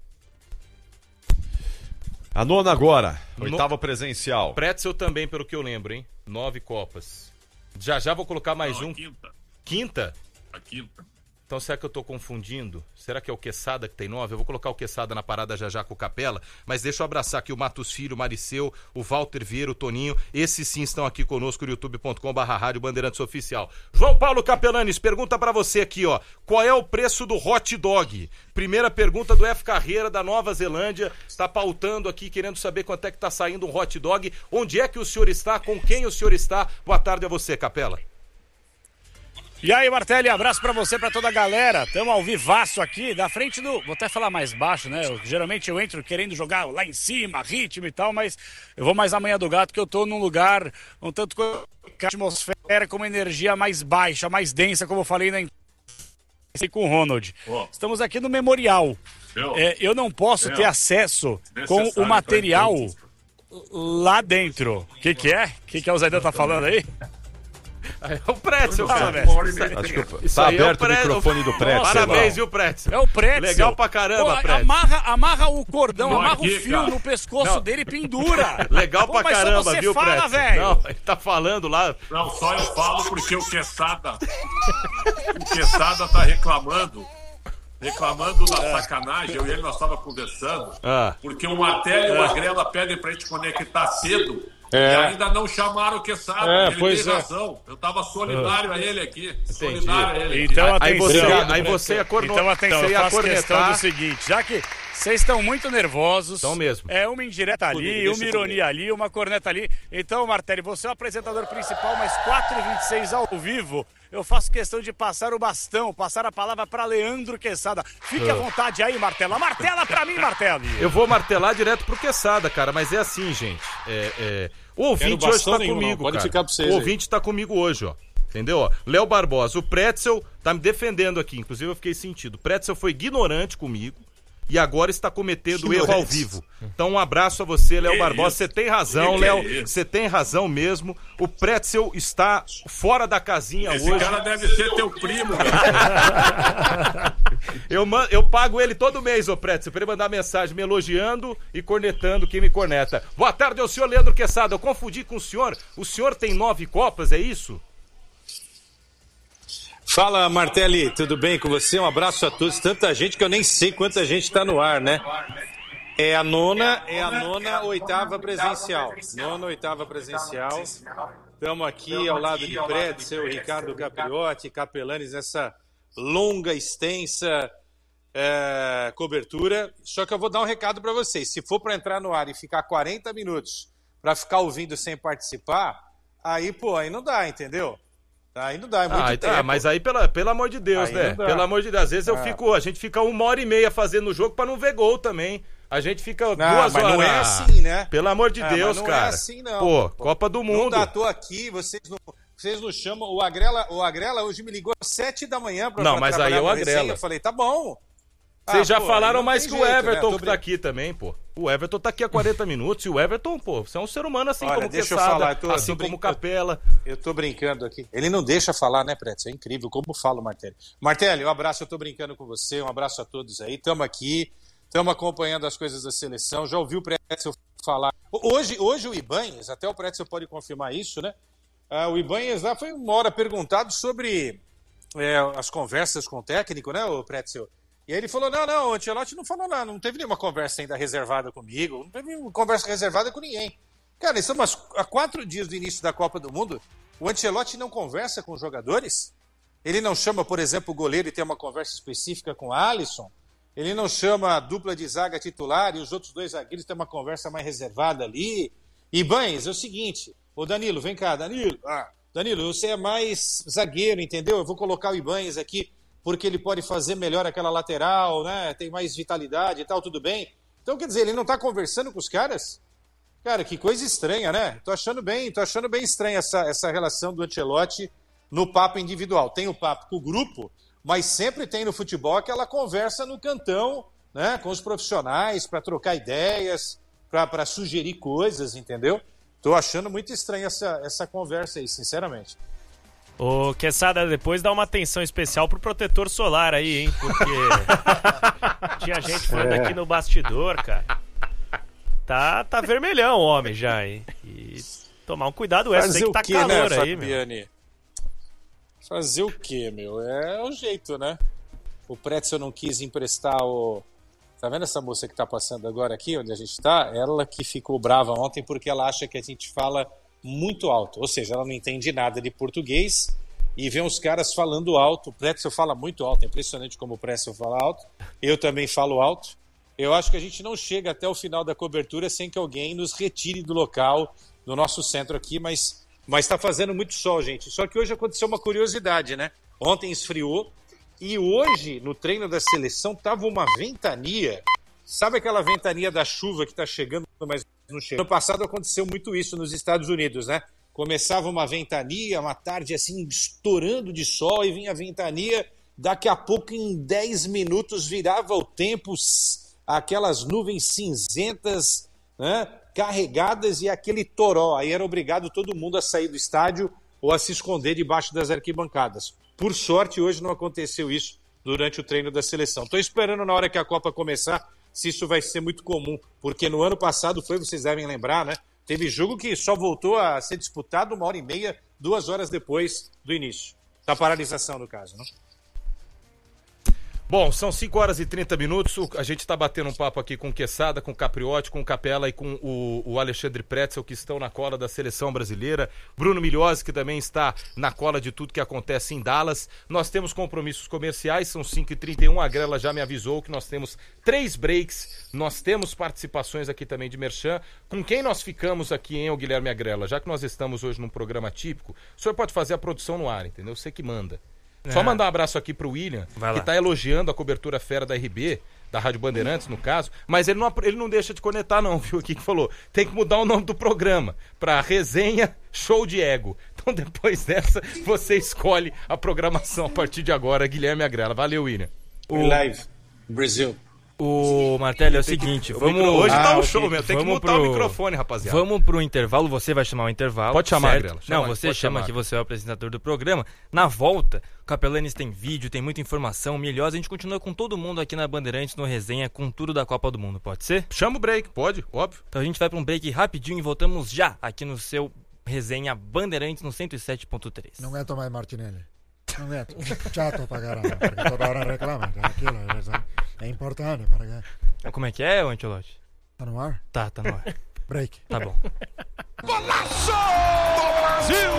A 9ª agora, 8ª presencial. Pretzel também, pelo que eu lembro, hein? 9 Copas. Já vou colocar mais um. Quinta? A quinta. Então será que eu tô confundindo? Será que é o Quesada que tem 9? Eu vou colocar o Quesada na parada já com o Capela, mas deixa eu abraçar aqui o Matos Filho, o Mariceu, o Walter Vieira, o Toninho. Esses sim estão aqui conosco no youtube.com/Rádio Bandeirantes Oficial. João Paulo Capelanes, pergunta pra você aqui, ó. Qual é o preço do hot dog? Primeira pergunta do F. Carreira, da Nova Zelândia. Está pautando aqui, querendo saber quanto é que tá saindo um hot dog. Onde é que o senhor está? Com quem o senhor está? Boa tarde a você, Capela. E aí, Martelli, abraço pra você, pra toda a galera. Estamos ao vivaço aqui, da frente do... Vou até falar mais baixo, né? Geralmente eu entro querendo jogar lá em cima, ritmo e tal, mas eu vou mais amanhã do gato, que eu tô num lugar um tanto com a atmosfera, com uma energia mais baixa, mais densa, como eu falei com o Ronald. Estamos aqui no Memorial. Eu não posso ter acesso com o material lá dentro. O que é? O que o Zaidan tá falando aí? É o Pretzel, cara. Acho que tá aberto o microfone do Pretzel. Parabéns, viu, Pretzel? É o Pretzel. Legal pra caramba, Pretzel. Amarra o cordão, amarra o fio no pescoço dele e pendura. Legal pra caramba, viu, Pretzel? Velho. Não, ele tá falando lá. Não, só eu falo porque o Quesada tá reclamando da sacanagem. Eu e ele nós estávamos conversando. Porque o Martelli e o Agrela pedem pra gente conectar cedo. E ainda não chamaram o Quesada. Ele tem razão. Eu tava solidário a ele aqui. Solidário a ele aqui. Então, atenção. Aí você ia cornetar. Então, atenção, eu faço questão do seguinte. Já que vocês estão muito nervosos. Então mesmo. É uma indireta ali, uma ironia ali, uma corneta ali. Então, Martelli, você é o apresentador principal, mas 4h26 ao vivo. Eu faço questão de passar o bastão, passar a palavra para Leandro Quesada. Fique à vontade aí, Martela. Martela pra mim, Martelo. Eu vou martelar direto pro Quesada, cara, mas é assim, gente. O ouvinte hoje tá comigo, pode cara. ficar pra vocês, o ouvinte tá comigo hoje, ó. Entendeu? Ó, Léo Barbosa, o Pretzel tá me defendendo aqui, inclusive eu fiquei sentido. O Pretzel foi ignorante comigo e agora está cometendo erro ao vivo. Então um abraço a você, Léo Barbosa. Você tem razão, Léo. Você tem razão mesmo. O Pretzel está fora da casinha hoje. Esse cara deve ser teu primo, eu pago ele todo mês, ô Pretzel, pra ele mandar mensagem me elogiando e cornetando quem me corneta. Boa tarde ao senhor Leandro Quesada. Eu confundi com o senhor. O senhor tem 9 Copas, é isso? Fala, Martelli, tudo bem com você? Um abraço a todos. Tanta gente que eu nem sei quanta gente está no ar, né? É a nona 8ª presencial. 8ª presencial. Estamos aqui ao lado de Pretzel, Ricardo Capriotti, Capelanes, nessa longa, extensa cobertura. Só que eu vou dar um recado para vocês. Se for para entrar no ar e ficar 40 minutos para ficar ouvindo sem participar, aí não dá, entendeu? Aí não dá, é muito tempo. Mas aí, pelo amor de Deus, aí né? Pelo amor de Deus. Às vezes a gente fica 1h30 fazendo o jogo pra não ver gol também. A gente fica 2 horas. Mas não é assim, né? Pelo amor de Deus, cara. Não é assim, não. Pô, Copa do Mundo. Não dá, tô aqui, vocês não chamam. O Agrela hoje me ligou às 7 da manhã pra Não, mas aí é o Agrela. Eu falei, tá bom. Vocês já falaram mais que o Everton, né? Que tá aqui também, pô. O Everton tá aqui há 40 minutos e o Everton, pô, você é um ser humano assim como Quesada, assim como Capela. Eu tô brincando aqui. Ele não deixa falar, né, Pretzel? É incrível como fala o Martelli. Martelli, um abraço, eu tô brincando com você, um abraço a todos aí. Tamo aqui, estamos acompanhando as coisas da seleção. Já ouviu o Pretzel falar. Hoje o Ibanez, até o Pretzel pode confirmar isso, né? o Ibanez lá foi uma hora perguntado sobre as conversas com o técnico, né, o Pretzel? E aí ele falou, não, o Ancelotti não falou nada, não teve nenhuma conversa ainda reservada comigo, não teve nenhuma conversa reservada com ninguém. Cara, estamos há 4 dias do início da Copa do Mundo, o Ancelotti não conversa com os jogadores? Ele não chama, por exemplo, o goleiro e tem uma conversa específica com o Alisson? Ele não chama a dupla de zaga titular e os outros 2 zagueiros têm uma conversa mais reservada ali? Ibanez, é o seguinte, ô Danilo, vem cá, Danilo, você é mais zagueiro, entendeu? Eu vou colocar o Ibanez aqui porque ele pode fazer melhor aquela lateral, né? Tem mais vitalidade e tal, tudo bem. Então, quer dizer, ele não tá conversando com os caras? Cara, que coisa estranha, né? Tô achando bem estranha essa relação do Ancelotti no papo individual. Tem o papo com o grupo, mas sempre tem no futebol aquela conversa no cantão, né? Com os profissionais, para trocar ideias, para sugerir coisas, entendeu? Tô achando muito estranha essa conversa aí, sinceramente. Ô, Quesada, depois dá uma atenção especial pro protetor solar aí, hein? Porque tinha gente falando aqui no bastidor, cara. Tá vermelhão o homem já, hein? E tomar um cuidado extra, tem que tá calor aí, meu. Fazer o quê, meu? É o jeito, né? O Pretzel não quis emprestar o... Tá vendo essa moça que tá passando agora aqui, onde a gente tá? Ela que ficou brava ontem porque ela acha que a gente fala muito alto. Ou seja, ela não entende nada de português e vê uns caras falando alto. O Pretzel fala muito alto, é impressionante como o Pretzel fala alto. Eu também falo alto. Eu acho que a gente não chega até o final da cobertura sem que alguém nos retire do local, do nosso centro aqui, mas tá fazendo muito sol, gente. Só que hoje aconteceu uma curiosidade, né? Ontem esfriou e hoje, no treino da seleção, tava uma ventania. Sabe aquela ventania da chuva que tá chegando, mas não chega? No passado aconteceu muito isso nos Estados Unidos, né? Começava uma ventania, uma tarde assim, estourando de sol, e vinha a ventania, daqui a pouco, em 10 minutos, virava o tempo, aquelas nuvens cinzentas, né, carregadas e aquele toró. Aí era obrigado todo mundo a sair do estádio ou a se esconder debaixo das arquibancadas. Por sorte, hoje não aconteceu isso durante o treino da seleção. Estou esperando na hora que a Copa começar se isso vai ser muito comum, porque no ano passado vocês devem lembrar, né? Teve jogo que só voltou a ser disputado 1h30, 2 horas depois do início. Da paralisação, no caso, né? Bom, são 5 horas e 30 minutos. A gente está batendo um papo aqui com o Quesada, com o Capriotti, com o Capela e com o Alexandre Pretzel, que estão na cola da seleção brasileira. Bruno Milhozzi, que também está na cola de tudo que acontece em Dallas. Nós temos compromissos comerciais, são 5h31. A Grela já me avisou que nós temos 3 breaks. Nós temos participações aqui também de Merchan. Com quem nós ficamos aqui, hein, o Guilherme Agrela? Já que nós estamos hoje num programa típico, o senhor pode fazer a produção no ar, entendeu? Você que manda. Só mandar um abraço aqui pro William, que tá elogiando a cobertura fera da RB, da Rádio Bandeirantes, no caso, mas ele não deixa de conectar não, viu? O que falou? Tem que mudar o nome do programa pra Resenha Show de Ego. Então depois dessa, você escolhe a programação a partir de agora, Guilherme Agrela. Valeu, William. Live, Brasil. O Martelli, é o seguinte, hoje tá o show, meu. Tem que mutar o microfone, rapaziada. Vamos pro intervalo, você vai chamar o intervalo. Pode chamar, Agrela. Não, você chama que você é o apresentador do programa. Na volta, o Capelanes tem vídeo, tem muita informação, Milhozzi. A gente continua com todo mundo aqui na Bandeirantes, no Resenha, com tudo da Copa do Mundo, pode ser? Chama o break, pode, óbvio. Então a gente vai pra um break rapidinho e voltamos já aqui no seu Resenha Bandeirantes no 107.3. Não aguento mais Martinelli. Não aguento. Chato pra caramba, porque toda hora reclama. Aquilo é importante para que... Como é que é, Ancelotti? Tá no ar? Tá no ar. Break. Tá bom. Golaço do Brasil!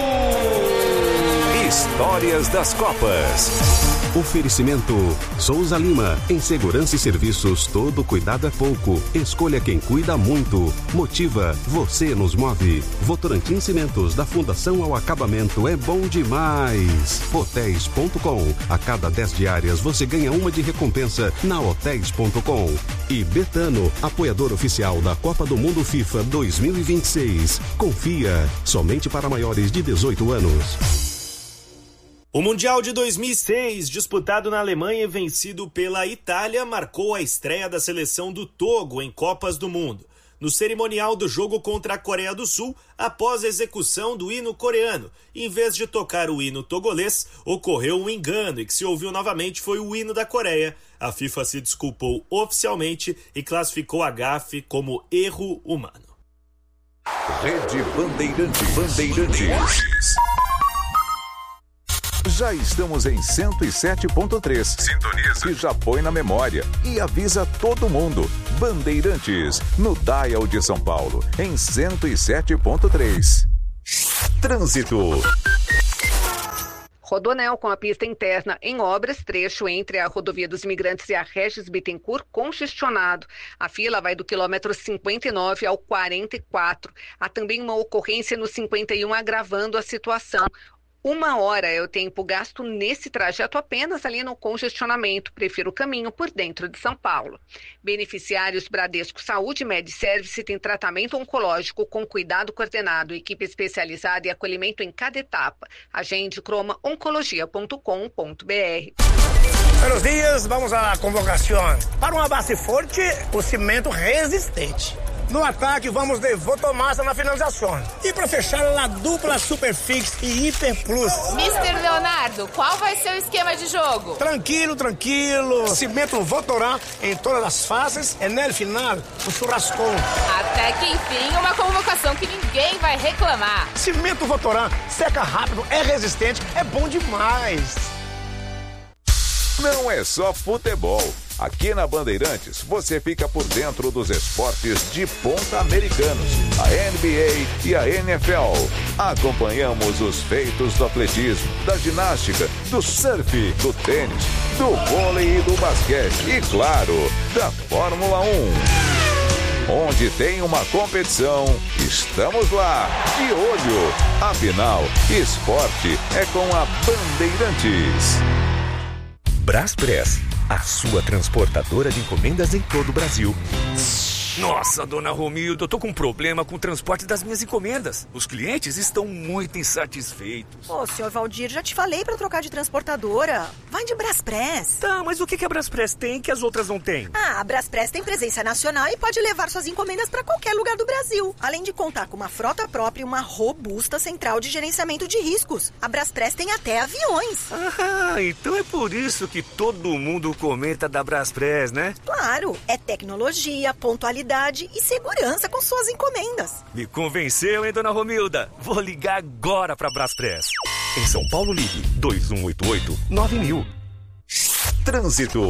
Histórias das Copas. Oferecimento Souza Lima. Em segurança e serviços, todo cuidado é pouco. Escolha quem cuida muito. Motiva, você nos move. Votorantim Cimentos, da Fundação ao Acabamento, é bom demais. Hotéis.com. A cada 10 diárias você ganha uma de recompensa na Hotéis.com. E Betano, apoiador oficial da Copa do Mundo FIFA 2026. Confia, somente para maiores de 18 anos. O Mundial de 2006, disputado na Alemanha e vencido pela Itália, marcou a estreia da seleção do Togo em Copas do Mundo. No cerimonial do jogo contra a Coreia do Sul, após a execução do hino coreano, em vez de tocar o hino togolês, ocorreu um engano e que se ouviu novamente foi o hino da Coreia. A FIFA se desculpou oficialmente e classificou a gafe como erro humano. Rede Bandeirantes. Já estamos em 107.3. Sintoniza. Que já põe na memória e avisa todo mundo. Bandeirantes, no Dial de São Paulo, em 107.3. Trânsito. Rodoanel com a pista interna em obras, trecho entre a Rodovia dos Imigrantes e a Regis Bittencourt congestionado. A fila vai do quilômetro 59 ao 44. Há também uma ocorrência no 51 agravando a situação. 1 hora é o tempo gasto nesse trajeto apenas ali no congestionamento. Prefiro o caminho por dentro de São Paulo. Beneficiários Bradesco Saúde Medservice tem tratamento oncológico com cuidado coordenado, equipe especializada e acolhimento em cada etapa. Agende cromaoncologia.com.br. Buenos dias, vamos à convocação. Para uma base forte, o cimento resistente. No ataque, vamos de Votomassa na finalização. E para fechar, a dupla Superfix e Hiper Plus. Mr. Leonardo, qual vai ser o esquema de jogo? Tranquilo. Cimento Votorã em todas as fases e no final, o churrascão. Até que enfim, uma convocação que ninguém vai reclamar. Cimento Votorã, seca rápido, é resistente, é bom demais. Não é só futebol. Aqui na Bandeirantes, você fica por dentro dos esportes de ponta americanos, a NBA e a NFL. Acompanhamos os feitos do atletismo, da ginástica, do surf, do tênis, do vôlei e do basquete e, claro, da Fórmula 1. Onde tem uma competição, estamos lá, de olho. Afinal, esporte é com a Bandeirantes. Braspress, a sua transportadora de encomendas em todo o Brasil. Nossa, dona Romilda, eu tô com um problema com o transporte das minhas encomendas. Os clientes estão muito insatisfeitos. Ô, senhor Valdir, já te falei pra trocar de transportadora. Vai de Braspress. Tá, mas o que a Braspress tem que as outras não têm? Ah, a Braspress tem presença nacional e pode levar suas encomendas pra qualquer lugar do Brasil. Além de contar com uma frota própria e uma robusta central de gerenciamento de riscos. A Braspress tem até aviões. Ah, então é por isso que todo mundo comenta da Braspress, né? Claro, é tecnologia, pontualidade e segurança com suas encomendas. Me convenceu, hein, dona Romilda? Vou ligar agora pra Braspress. Em São Paulo, ligue 2188-9000. Trânsito.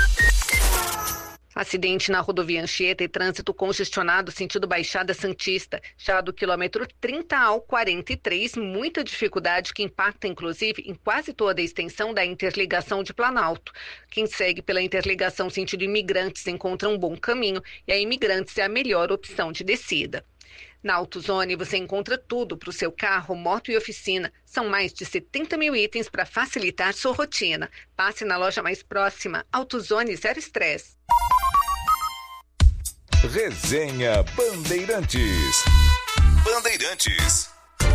Acidente na rodovia Anchieta e trânsito congestionado sentido Baixada Santista, já do quilômetro 30 ao 43, muita dificuldade que impacta inclusive em quase toda a extensão da interligação de Planalto. Quem segue pela interligação sentido Imigrantes encontra um bom caminho e a Imigrantes é a melhor opção de descida. Na AutoZone você encontra tudo para o seu carro, moto e oficina. São mais de 70 mil itens para facilitar sua rotina. Passe na loja mais próxima. AutoZone Zero Estresse. Resenha Bandeirantes. Bandeirantes.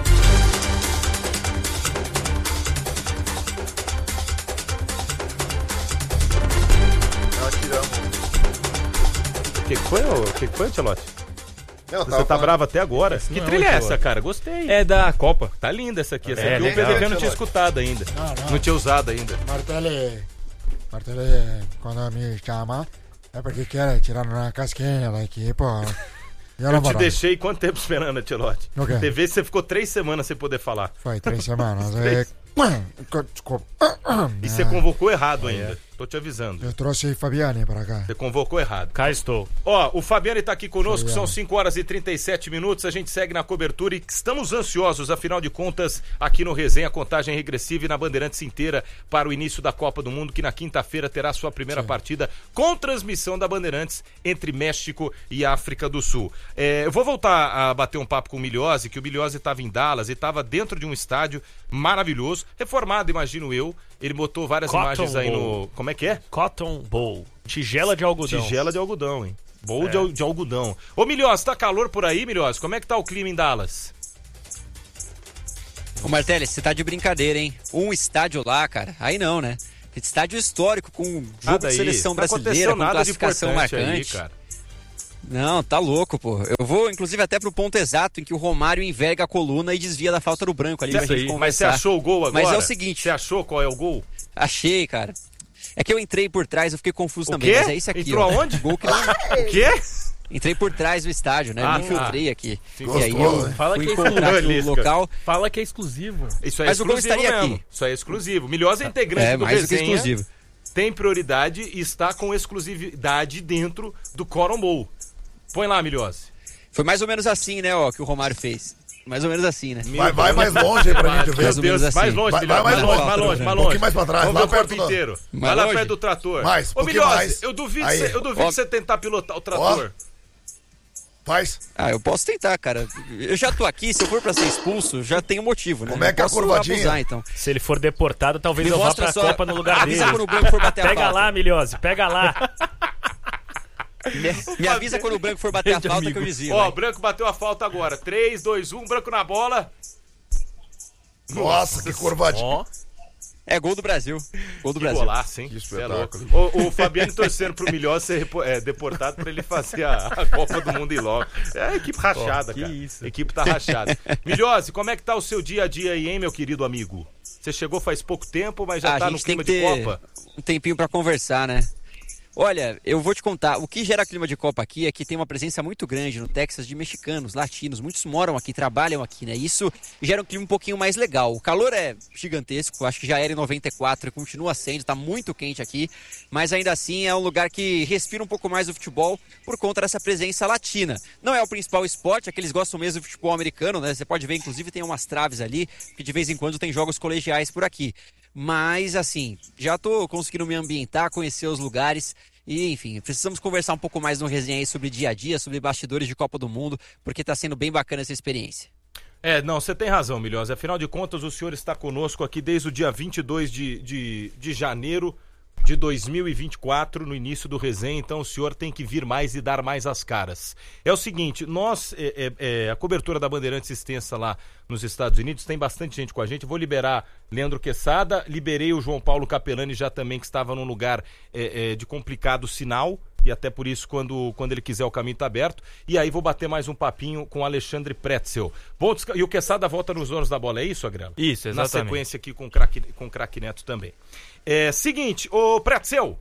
Nós tiramos. O que foi, Ancelotti? Você tá bravo até agora? Que trilha é essa, cara? Gostei. É da Copa. Tá linda essa aqui. Essa É, aqui o legal. PVV não tinha escutado ainda. Não tinha usado ainda. Martelli, quando me chama, é porque quer tirar uma casquinha daqui, pô. Eu te deixei quanto tempo esperando, Ancelotti? O quê? TV você ficou 3 semanas sem poder falar. Foi 3 semanas. Desculpa. E você convocou errado ainda. Tô te avisando. Eu trouxe Fabiane pra cá. Você convocou errado. Cá estou. Ó, o Fabiane tá aqui conosco, são 5 horas e 37 minutos, a gente segue na cobertura e estamos ansiosos, afinal de contas, aqui no Resenha, contagem regressiva e na Bandeirantes inteira para o início da Copa do Mundo, que na quinta-feira terá sua primeira partida com transmissão da Bandeirantes entre México e África do Sul. Eu vou voltar a bater um papo com o Milhose, que o Milhose estava em Dallas e estava dentro de um estádio maravilhoso, reformado, imagino eu. Ele botou várias imagens aí no... Como é que é? Cotton Bowl. Tigela de algodão. Tigela de algodão, hein? Bowl de algodão. Ô, Milhose, tá calor por aí, Milhose? Como é que tá o clima em Dallas? Ô, Martelli, você tá de brincadeira, hein? Um estádio lá, cara. Aí não, né? Estádio histórico, com jogo de seleção brasileira, com classificação marcante. Aí, cara. Não, tá louco, pô. Eu vou, inclusive, até pro ponto exato em que o Romário enverga a coluna e desvia da falta do branco ali pra gente conversar. Mas você achou o gol agora? Mas é o seguinte... Você achou qual é o gol? Achei, cara. É que eu entrei por trás, eu fiquei confuso o também, quê? mas é isso aqui. Entrou ó. aonde? Gol que não... O quê? Entrei por trás do estádio, né? Me infiltrei aqui. Gostoso, e aí eu fala fui que é encontrar aqui o local. Fala que é exclusivo. Isso é Mas o gol exclusivo estaria mesmo. aqui. Isso é exclusivo. Milhosa é integrante do mais do que Resenha. exclusivo. Tem prioridade e está com exclusividade dentro do Cotton Bowl. Põe lá, Milhosa. Foi mais ou menos assim, né, que o Romário fez. Mais ou menos assim, né? Vai mais longe aí pra gente ver. Mais ou menos assim. Mais longe, Milhosa. mais longe. Um pouquinho mais pra trás. Vamos lá ver o perto corpo inteiro. do... Vai lá perto do trator. Mais, Ô, pouquinho Milhosa, mais. eu duvido Aí. você tentar pilotar o trator. Faz. Eu posso tentar, cara. Eu já tô aqui, se eu for pra ser expulso, já tenho motivo, né? Como é que é a curvadinha? Abusar, então. Se ele for deportado, talvez Me eu vá mostra pra só- Copa no lugar dele. Avisa quando o branco for bater a Pega falta. lá, Milhose, pega lá. Me avisa quando o branco for bater a falta que eu desvio. Ó, né? o branco bateu a falta agora. 3, 2, 1, branco na bola. Nossa, que curvadinha. É gol do Brasil. Gol do Que Brasil. golaço, hein? Que Cê é espetáculo. louco. O Fabiano torcendo pro Milhosa ser deportado pra ele fazer a Copa do Mundo e logo. É a equipe rachada, que cara. isso. A equipe tá rachada. Milhosa, como é que tá o seu dia a dia aí, hein, meu querido amigo? Você chegou faz pouco tempo, mas já A tá no gente tem clima que de ter Copa? um tempinho pra conversar, né? Olha, eu vou te contar, o que gera clima de Copa aqui é que tem uma presença muito grande no Texas de mexicanos, latinos, muitos moram aqui, trabalham aqui, né? Isso gera um clima um pouquinho mais legal. O calor é gigantesco, acho que já era em 94 e continua sendo, tá muito quente aqui, mas ainda assim é um lugar que respira um pouco mais do futebol por conta dessa presença latina. Não é o principal esporte, é que eles gostam mesmo do futebol americano, né? Você pode ver, inclusive tem umas traves ali, que de vez em quando tem jogos colegiais por aqui. Mas, assim, já tô conseguindo me ambientar, conhecer os lugares e, enfim, precisamos conversar um pouco mais no resenha aí sobre dia a dia, sobre bastidores de Copa do Mundo, porque tá sendo bem bacana essa experiência. Não, você tem razão, Milhosa. Afinal de contas, o senhor está conosco aqui desde o dia 22 de janeiro de 2024, no início do resenha, então o senhor tem que vir mais e dar mais as caras. É o seguinte, nós, a cobertura da Bandeirantes extensa lá nos Estados Unidos, tem bastante gente com a gente, vou liberar Leandro Quesada, liberei o João Paulo Capelani já também, que estava num lugar de complicado sinal, e até por isso, quando ele quiser, o caminho está aberto. E aí vou bater mais um papinho com o Alexandre Pretzel. E o Quesada volta nos donos da bola, é isso, Agrelo? Isso, exatamente. Na sequência aqui com o Craque Neto também. Seguinte, ô Pretzel,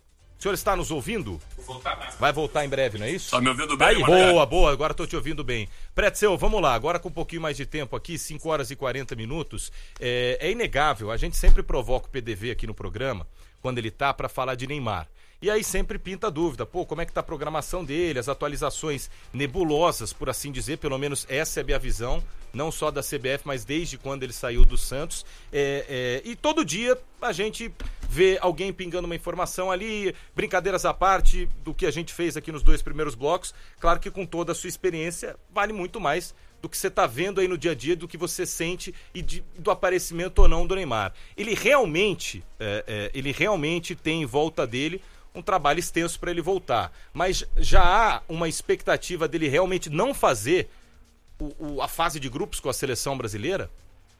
o senhor está nos ouvindo? Vai voltar em breve, não é isso? Tá me ouvindo bem, Aí, Marcelo? boa, agora estou te ouvindo bem. Pretzel, vamos lá, agora com um pouquinho mais de tempo aqui, 5 horas e 40 minutos. É inegável, a gente sempre provoca o PDV aqui no programa, quando ele tá, para falar de Neymar. E aí sempre pinta a dúvida, como é que tá a programação dele, as atualizações nebulosas, por assim dizer, pelo menos essa é a minha visão, não só da CBF, mas desde quando ele saiu do Santos. E todo dia a gente vê alguém pingando uma informação ali, brincadeiras à parte do que a gente fez aqui nos 2 primeiros blocos. Claro que com toda a sua experiência, vale muito mais do que você está vendo aí no dia a dia, do que você sente e do aparecimento ou não do Neymar. Ele realmente tem em volta dele um trabalho extenso para ele voltar, mas já há uma expectativa dele realmente não fazer a fase de grupos com a seleção brasileira?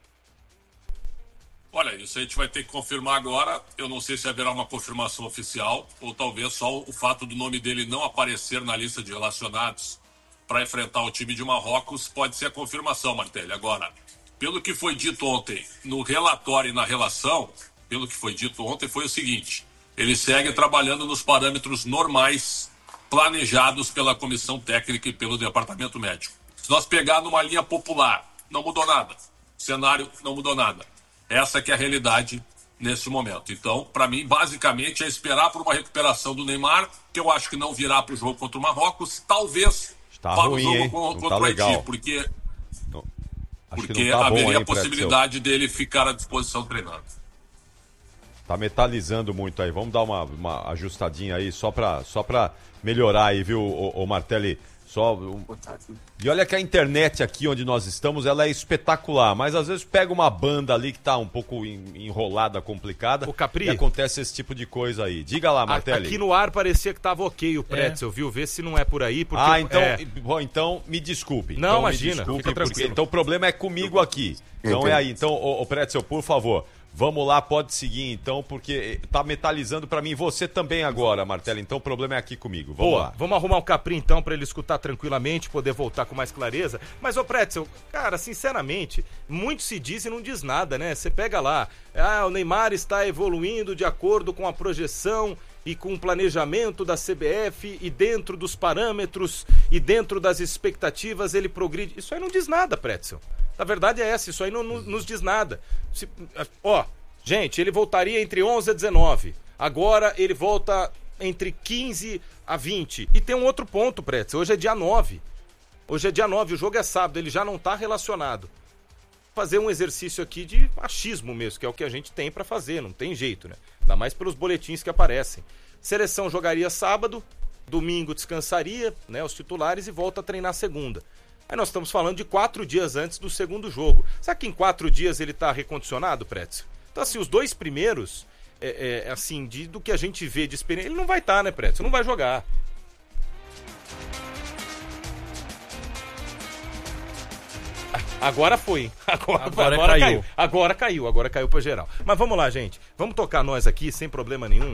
Olha, isso a gente vai ter que confirmar agora. Eu não sei se haverá uma confirmação oficial ou talvez só o fato do nome dele não aparecer na lista de relacionados para enfrentar o time de Marrocos pode ser a confirmação, Martelli. Agora, pelo que foi dito ontem no relatório e na relação, pelo que foi dito ontem foi o seguinte: ele segue trabalhando nos parâmetros normais planejados pela comissão técnica e pelo departamento médico. Se nós pegar numa linha popular, não mudou nada. O cenário não mudou nada. Essa que é a realidade nesse momento. Então, para mim, basicamente, é esperar por uma recuperação do Neymar, que eu acho que não virá para o jogo contra o Marrocos, talvez Tá para ruim, o jogo hein? contra Tá o Haiti, legal. porque Acho que não tá bom, haveria hein, a possibilidade dele ficar à disposição treinando. Tá metalizando muito aí. Vamos dar uma ajustadinha aí só pra melhorar aí, viu, o Martelli? E olha que a internet aqui onde nós estamos, ela é espetacular, mas às vezes pega uma banda ali que tá um pouco enrolada, complicada, e acontece esse tipo de coisa aí. Diga lá, Martelli. Aqui no ar parecia que tava ok o Pretzel, viu? Vê se não é por aí, porque... Então me desculpe. Não, então, imagina, fica tranquilo. Então o problema é comigo aqui. Então é aí. Então, o Pretzel, por favor, vamos lá, pode seguir então, porque tá metalizando pra mim. Você também agora, Martelli, então o problema é aqui comigo. Vamos lá. Vamos arrumar um Capri então pra ele escutar tranquilamente, poder voltar com mais clareza. Mas, ô Pretzel, cara, sinceramente, muito se diz e não diz nada, né? Você pega lá, o Neymar está evoluindo de acordo com a projeção e com o planejamento da CBF e dentro dos parâmetros e dentro das expectativas ele progride. Isso aí não diz nada, Pretzel. A verdade é essa, isso aí não nos diz nada. Gente, ele voltaria entre 11 a 19. Agora ele volta entre 15 a 20. E tem um outro ponto, Pretzel. Hoje é dia 9. Hoje é dia 9, o jogo é sábado, ele já não está relacionado. Fazer um exercício aqui de achismo mesmo, que é o que a gente tem para fazer, não tem jeito, né? Ainda mais pelos boletins que aparecem. Seleção jogaria sábado, domingo descansaria, né, os titulares, e volta a treinar segunda. Aí nós estamos falando de 4 dias antes do segundo jogo. Será que em 4 dias ele está recondicionado, Pretzel? Então, assim, os 2 primeiros, assim, do que a gente vê de experiência, ele não vai estar, né, Pretzel? Não vai jogar. Agora foi. Agora caiu. Agora caiu pra geral. Mas vamos lá, gente. Vamos tocar nós aqui, sem problema nenhum.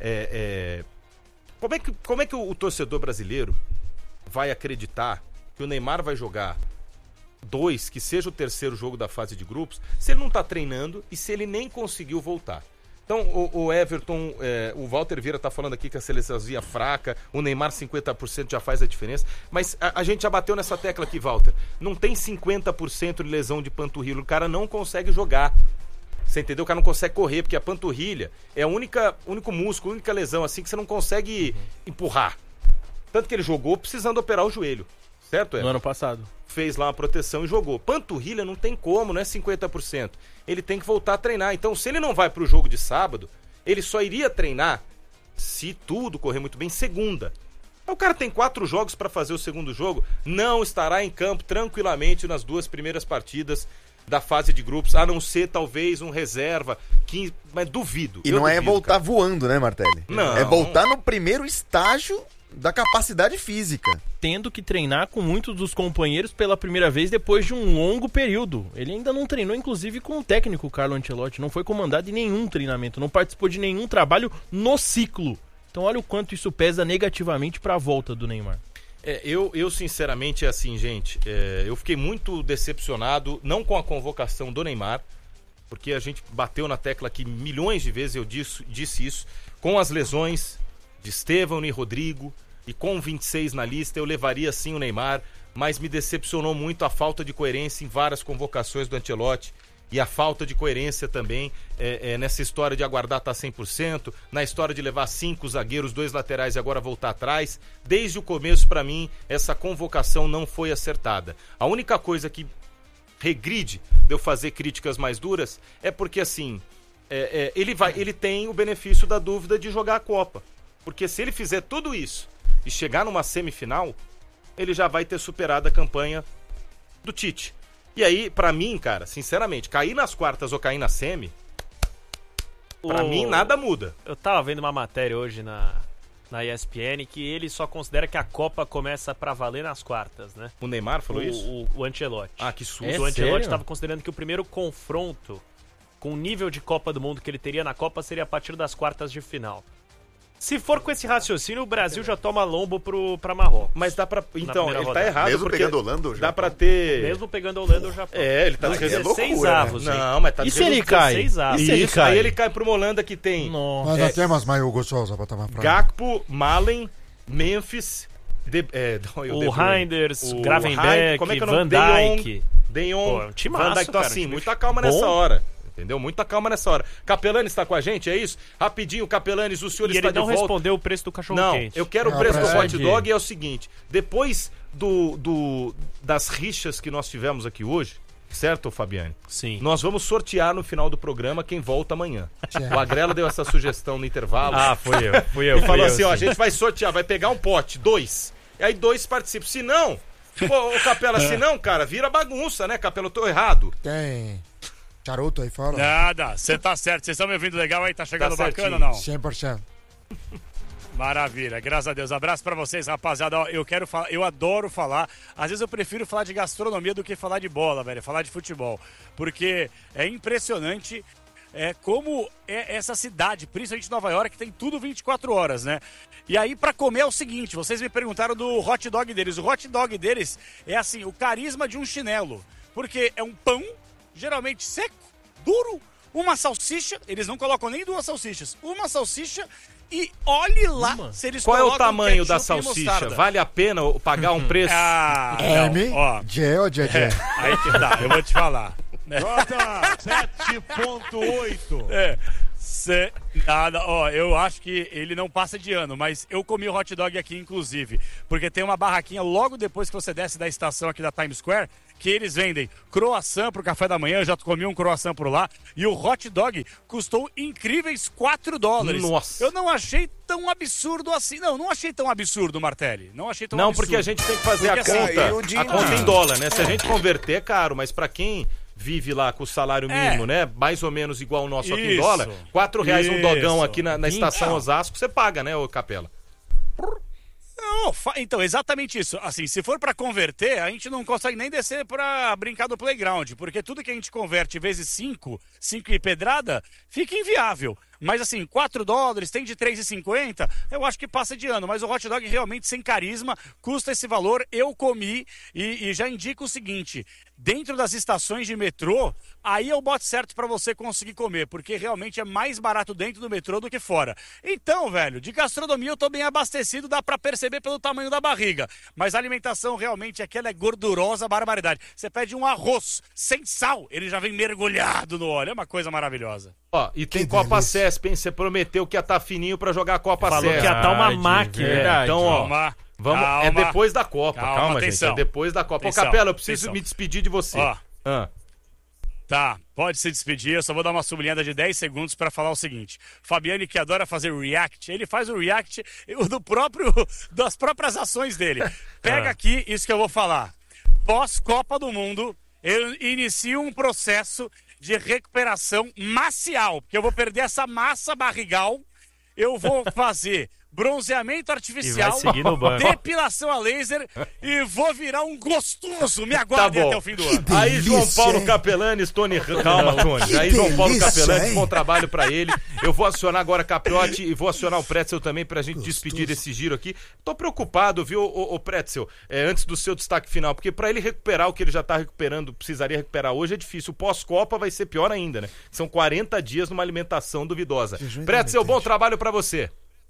Como é que o torcedor brasileiro vai acreditar que o Neymar vai jogar 2, que seja o terceiro jogo da fase de grupos, se ele não tá treinando e se ele nem conseguiu voltar? Então, o Everton, o Walter Vieira tá falando aqui que a seleçãozinha fraca, o Neymar 50% já faz a diferença, mas a gente já bateu nessa tecla aqui, Walter. Não tem 50% de lesão de panturrilha, o cara não consegue jogar. Você entendeu? O cara não consegue correr, porque a panturrilha é o único músculo, a única lesão assim que você não consegue empurrar. Tanto que ele jogou precisando operar o joelho, certo? No ano passado. Fez lá uma proteção e jogou. Panturrilha não tem como, não é 50%. Ele tem que voltar a treinar. Então, se ele não vai pro jogo de sábado, ele só iria treinar, se tudo correr muito bem, segunda. O cara tem 4 jogos para fazer o segundo jogo, não estará em campo tranquilamente nas 2 primeiras partidas da fase de grupos, a não ser talvez um reserva, mas duvido. E não é voltar voando, né, Martelli? Não. É voltar no primeiro estágio da capacidade física. Tendo que treinar com muitos dos companheiros pela primeira vez depois de um longo período. Ele ainda não treinou, inclusive, com o técnico Carlo Ancelotti. Não foi comandado em nenhum treinamento, não participou de nenhum trabalho no ciclo. Então olha o quanto isso pesa negativamente para a volta do Neymar. Eu sinceramente, assim, gente, eu fiquei muito decepcionado, não com a convocação do Neymar, porque a gente bateu na tecla aqui milhões de vezes, eu disse isso, com as lesões de Estevão e Rodrigo, e com 26 na lista, eu levaria sim o Neymar, mas me decepcionou muito a falta de coerência em várias convocações do Ancelotti, e a falta de coerência também nessa história de aguardar estar 100%, na história de levar 5 zagueiros, 2 laterais e agora voltar atrás. Desde o começo, para mim, essa convocação não foi acertada. A única coisa que regride de eu fazer críticas mais duras é porque, assim, ele tem o benefício da dúvida de jogar a Copa. Porque se ele fizer tudo isso e chegar numa semifinal, ele já vai ter superado a campanha do Tite. E aí, pra mim, cara, sinceramente, cair nas quartas ou cair na semi, pra mim nada muda. Eu tava vendo uma matéria hoje na ESPN que ele só considera que a Copa começa pra valer nas quartas, né? O Neymar falou isso? O Ancelotti. Ah, que susto. O Ancelotti tava considerando que o primeiro confronto com o nível de Copa do Mundo que ele teria na Copa seria a partir das quartas de final. Se for com esse raciocínio, o Brasil já toma lombo pra Marrocos. Mas dá pra... Então, ele tá errado. Mesmo pegando Holanda ou Japão? Dá pra ter... Mesmo pegando Holanda ou Japão. Ele tá... 16 avos. Não, mas tá... E se ele cai? 16 avos. Isso, aí ele cai pra uma Holanda que tem... Mas nós temos mais Hugo Souza pra tomar praia. Gakpo, Malen, Memphis... o Reinders, Gravenberch, Van Dijk. De Jong, um timaço, Van Dijk. Então, cara, assim, muita calma nessa hora. Entendeu? Muita calma nessa hora. Capelanes está com a gente, é isso? Rapidinho, Capelanes, o senhor está de volta. E ele não respondeu o preço do cachorro-quente. Não, eu quero o preço do hot dog e é o seguinte, depois das rixas que nós tivemos aqui hoje, certo, Fabiane? Sim. Nós vamos sortear no final do programa quem volta amanhã. O Agrela deu essa sugestão no intervalo. Ah, fui eu. E falou assim, ó, a gente vai sortear, vai pegar um pote, 2. E aí 2 participam. Se não, ô Capela, se não, cara, vira bagunça, né, Capela? Eu tô errado. Tem... charuto aí fora? Nada, você tá certo. Vocês estão me ouvindo legal aí? Tá chegando Tá bacana ou não? 100%. Maravilha, graças a Deus. Abraço pra vocês, rapaziada. Ó, eu adoro falar. Às vezes eu prefiro falar de gastronomia do que falar de bola, velho. Falar de futebol. Porque é impressionante como é essa cidade, principalmente Nova York, que tem tudo 24 horas, né? E aí, pra comer é o seguinte, vocês me perguntaram do hot dog deles. O hot dog deles é assim, o carisma de um chinelo. Porque é um pão, geralmente seco, duro, uma salsicha, eles não colocam nem 2 salsichas, uma salsicha e olhe lá se eles Qual é o colocam tamanho da ketchup e salsicha? mostarda. Vale a pena pagar um preço? M, não, ó. J ou JJ? Aí que tá, eu vou te falar. Jota, 7.8. Eu acho que ele não passa de ano, mas eu comi o hot dog aqui, inclusive, porque tem uma barraquinha logo depois que você desce da estação aqui da Times Square, que eles vendem croissant pro café da manhã, eu já comi um croissant por lá, e o hot dog custou incríveis $4. Nossa. Eu não achei tão absurdo assim. Não achei tão absurdo, Martelli. Não achei tão Não, absurdo. porque a gente tem que fazer a conta em dólar, né? Se a gente converter é caro, mas pra quem vive lá com o salário mínimo, né? Mais ou menos igual o nosso aqui em dólar, R$4 um dogão aqui na estação Osasco, você paga, né, ô Capela? Não, então, exatamente isso. Assim, se for pra converter, a gente não consegue nem descer pra brincar do playground, porque tudo que a gente converte vezes 5 e pedrada, fica inviável. Mas assim, $4, tem de 3,50, eu acho que passa de ano. Mas o hot dog realmente sem carisma, custa esse valor. Eu comi e já indico o seguinte, dentro das estações de metrô, aí é o bote certo pra você conseguir comer, porque realmente é mais barato dentro do metrô do que fora. Então, velho, de gastronomia eu tô bem abastecido, dá pra perceber pelo tamanho da barriga. Mas a alimentação realmente aquela é gordurosa, barbaridade. Você pede um arroz sem sal, ele já vem mergulhado no óleo, é uma coisa maravilhosa. Ó, e tem Copa CESP, hein? Você prometeu que ia estar fininho pra jogar a Copa CESP. Falou que ia estar uma máquina. Então, ó, é depois da Copa. Calma, gente, é depois da Copa. Ô, Capela, eu preciso me despedir de você. Tá, pode se despedir, eu só vou dar uma sublinhada de 10 segundos pra falar o seguinte. Fabiane, que adora fazer react, ele faz o react das próprias ações dele. Pega aqui isso que eu vou falar. Pós-Copa do Mundo, eu inicio um processo de recuperação macial, porque eu vou perder essa massa barrigal, eu vou fazer bronzeamento artificial, depilação a laser e vou virar um gostoso. Me aguardem até o fim do ano. Aí, João Paulo Capelanes, Tony... Calma, Tony. Aí, João Paulo Capelanes, bom trabalho pra ele. Eu vou acionar agora Capriotti e vou acionar o Pretzel também pra gente despedir desse giro aqui. Tô preocupado, viu, o Pretzel, antes do seu destaque final, porque pra ele recuperar o que ele já tá recuperando, precisaria recuperar hoje, é difícil. O pós-Copa vai ser pior ainda, né? São 40 dias numa alimentação duvidosa. Pretzel, bom trabalho pra você.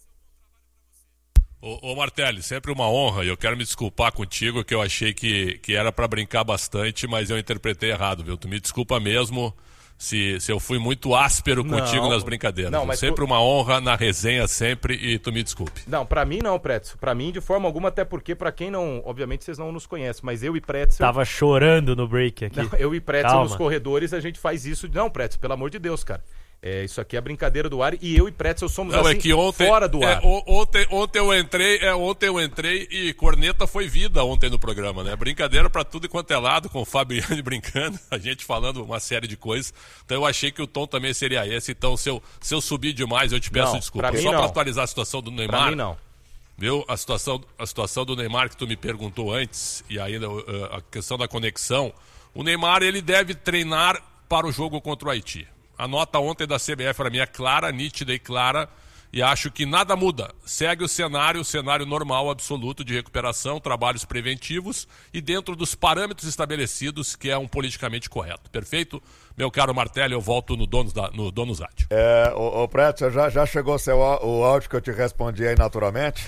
Ô Martelli, sempre uma honra, e eu quero me desculpar contigo, que eu achei que era pra brincar bastante, mas eu interpretei errado, viu? Tu me desculpa mesmo se eu fui muito áspero contigo nas brincadeiras. Não, mas sempre uma honra na resenha, sempre, e tu me desculpe. Não, pra mim não, Pretzel. Pra mim, de forma alguma, até porque pra quem não... Obviamente vocês não nos conhecem, mas eu e Pretzel... Tava chorando no break aqui. Não, eu e Pretzel nos corredores, a gente faz isso... Não, Pretzel, pelo amor de Deus, cara. Isso aqui é brincadeira do ar e eu e Pretzel somos fora do ar. Ontem eu entrei e corneta foi vida ontem no programa, né? Brincadeira pra tudo e quanto é lado, com o Fabiane brincando, a gente falando uma série de coisas. Então eu achei que o tom também seria esse. Então se eu subir demais, eu te peço desculpa. Só pra atualizar a situação do Neymar. Pra mim não. Viu? A situação do Neymar que tu me perguntou antes, e ainda a questão da conexão. O Neymar, ele deve treinar para o jogo contra o Haiti. A nota ontem da CBF para mim é clara, nítida e clara, e acho que nada muda. Segue o cenário normal, absoluto de recuperação, trabalhos preventivos e dentro dos parâmetros estabelecidos, que é um politicamente correto. Perfeito? Meu caro Martelli, eu volto no Donuzade. Ô Pretzel, já chegou o áudio que eu te respondi aí naturalmente?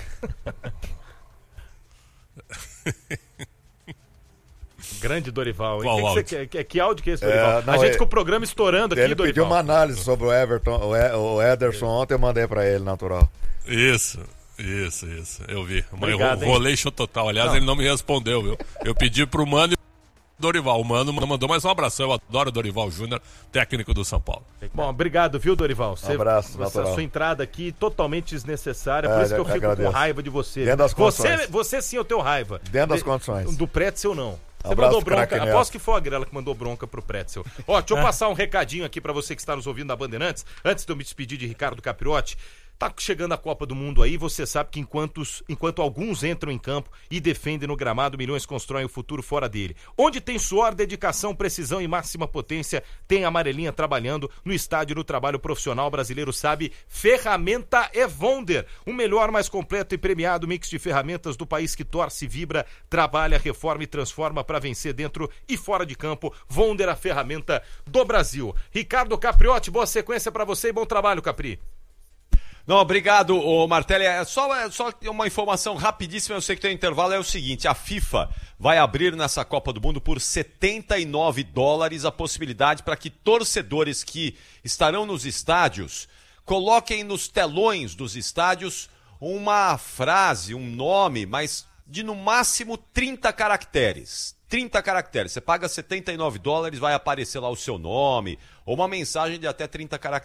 Grande Dorival, hein? Qual áudio? Que áudio que é esse, Dorival? A gente com o programa estourando aqui, ele Dorival. Ele pediu uma análise sobre o Everton, o Ederson ontem, eu mandei pra ele, natural. Isso. Eu vi. Obrigado, rolation total. Aliás, ele não me respondeu, viu? Eu pedi pro Mano e Dorival. O Mano mandou mais um abração. Eu adoro o Dorival Júnior, técnico do São Paulo. Bom, obrigado, viu, Dorival? Um abraço, natural. A sua entrada aqui totalmente desnecessária, por isso que eu fico com raiva de você. Dentro das condições. Você sim, eu tenho raiva. Dentro das condições. Do Pretzel, não. Você mandou bronca, aposto que foi a Grela que mandou bronca pro Pretzel. Ó, deixa eu passar um recadinho aqui pra você que está nos ouvindo na Bandeirantes, antes de eu me despedir de Ricardo Capriotti. Tá chegando a Copa do Mundo aí, você sabe que enquanto alguns entram em campo e defendem no gramado, milhões constroem o futuro fora dele. Onde tem suor, dedicação, precisão e máxima potência, tem a amarelinha trabalhando no estádio do trabalho profissional brasileiro, sabe? Ferramenta Evonder, o melhor, mais completo e premiado mix de ferramentas do país que torce, vibra, trabalha, reforma e transforma para vencer dentro e fora de campo. Vonder, a ferramenta do Brasil. Ricardo Capriotti, boa sequência para você e bom trabalho, Capri. Não, obrigado, Martelli. É só uma informação rapidíssima, eu sei que tem um intervalo, é o seguinte, a FIFA vai abrir nessa Copa do Mundo por $79 a possibilidade para que torcedores que estarão nos estádios coloquem nos telões dos estádios uma frase, um nome, mas de no máximo 30 caracteres. 30 caracteres. Você paga $79, vai aparecer lá o seu nome, ou uma mensagem de até 30 caracteres.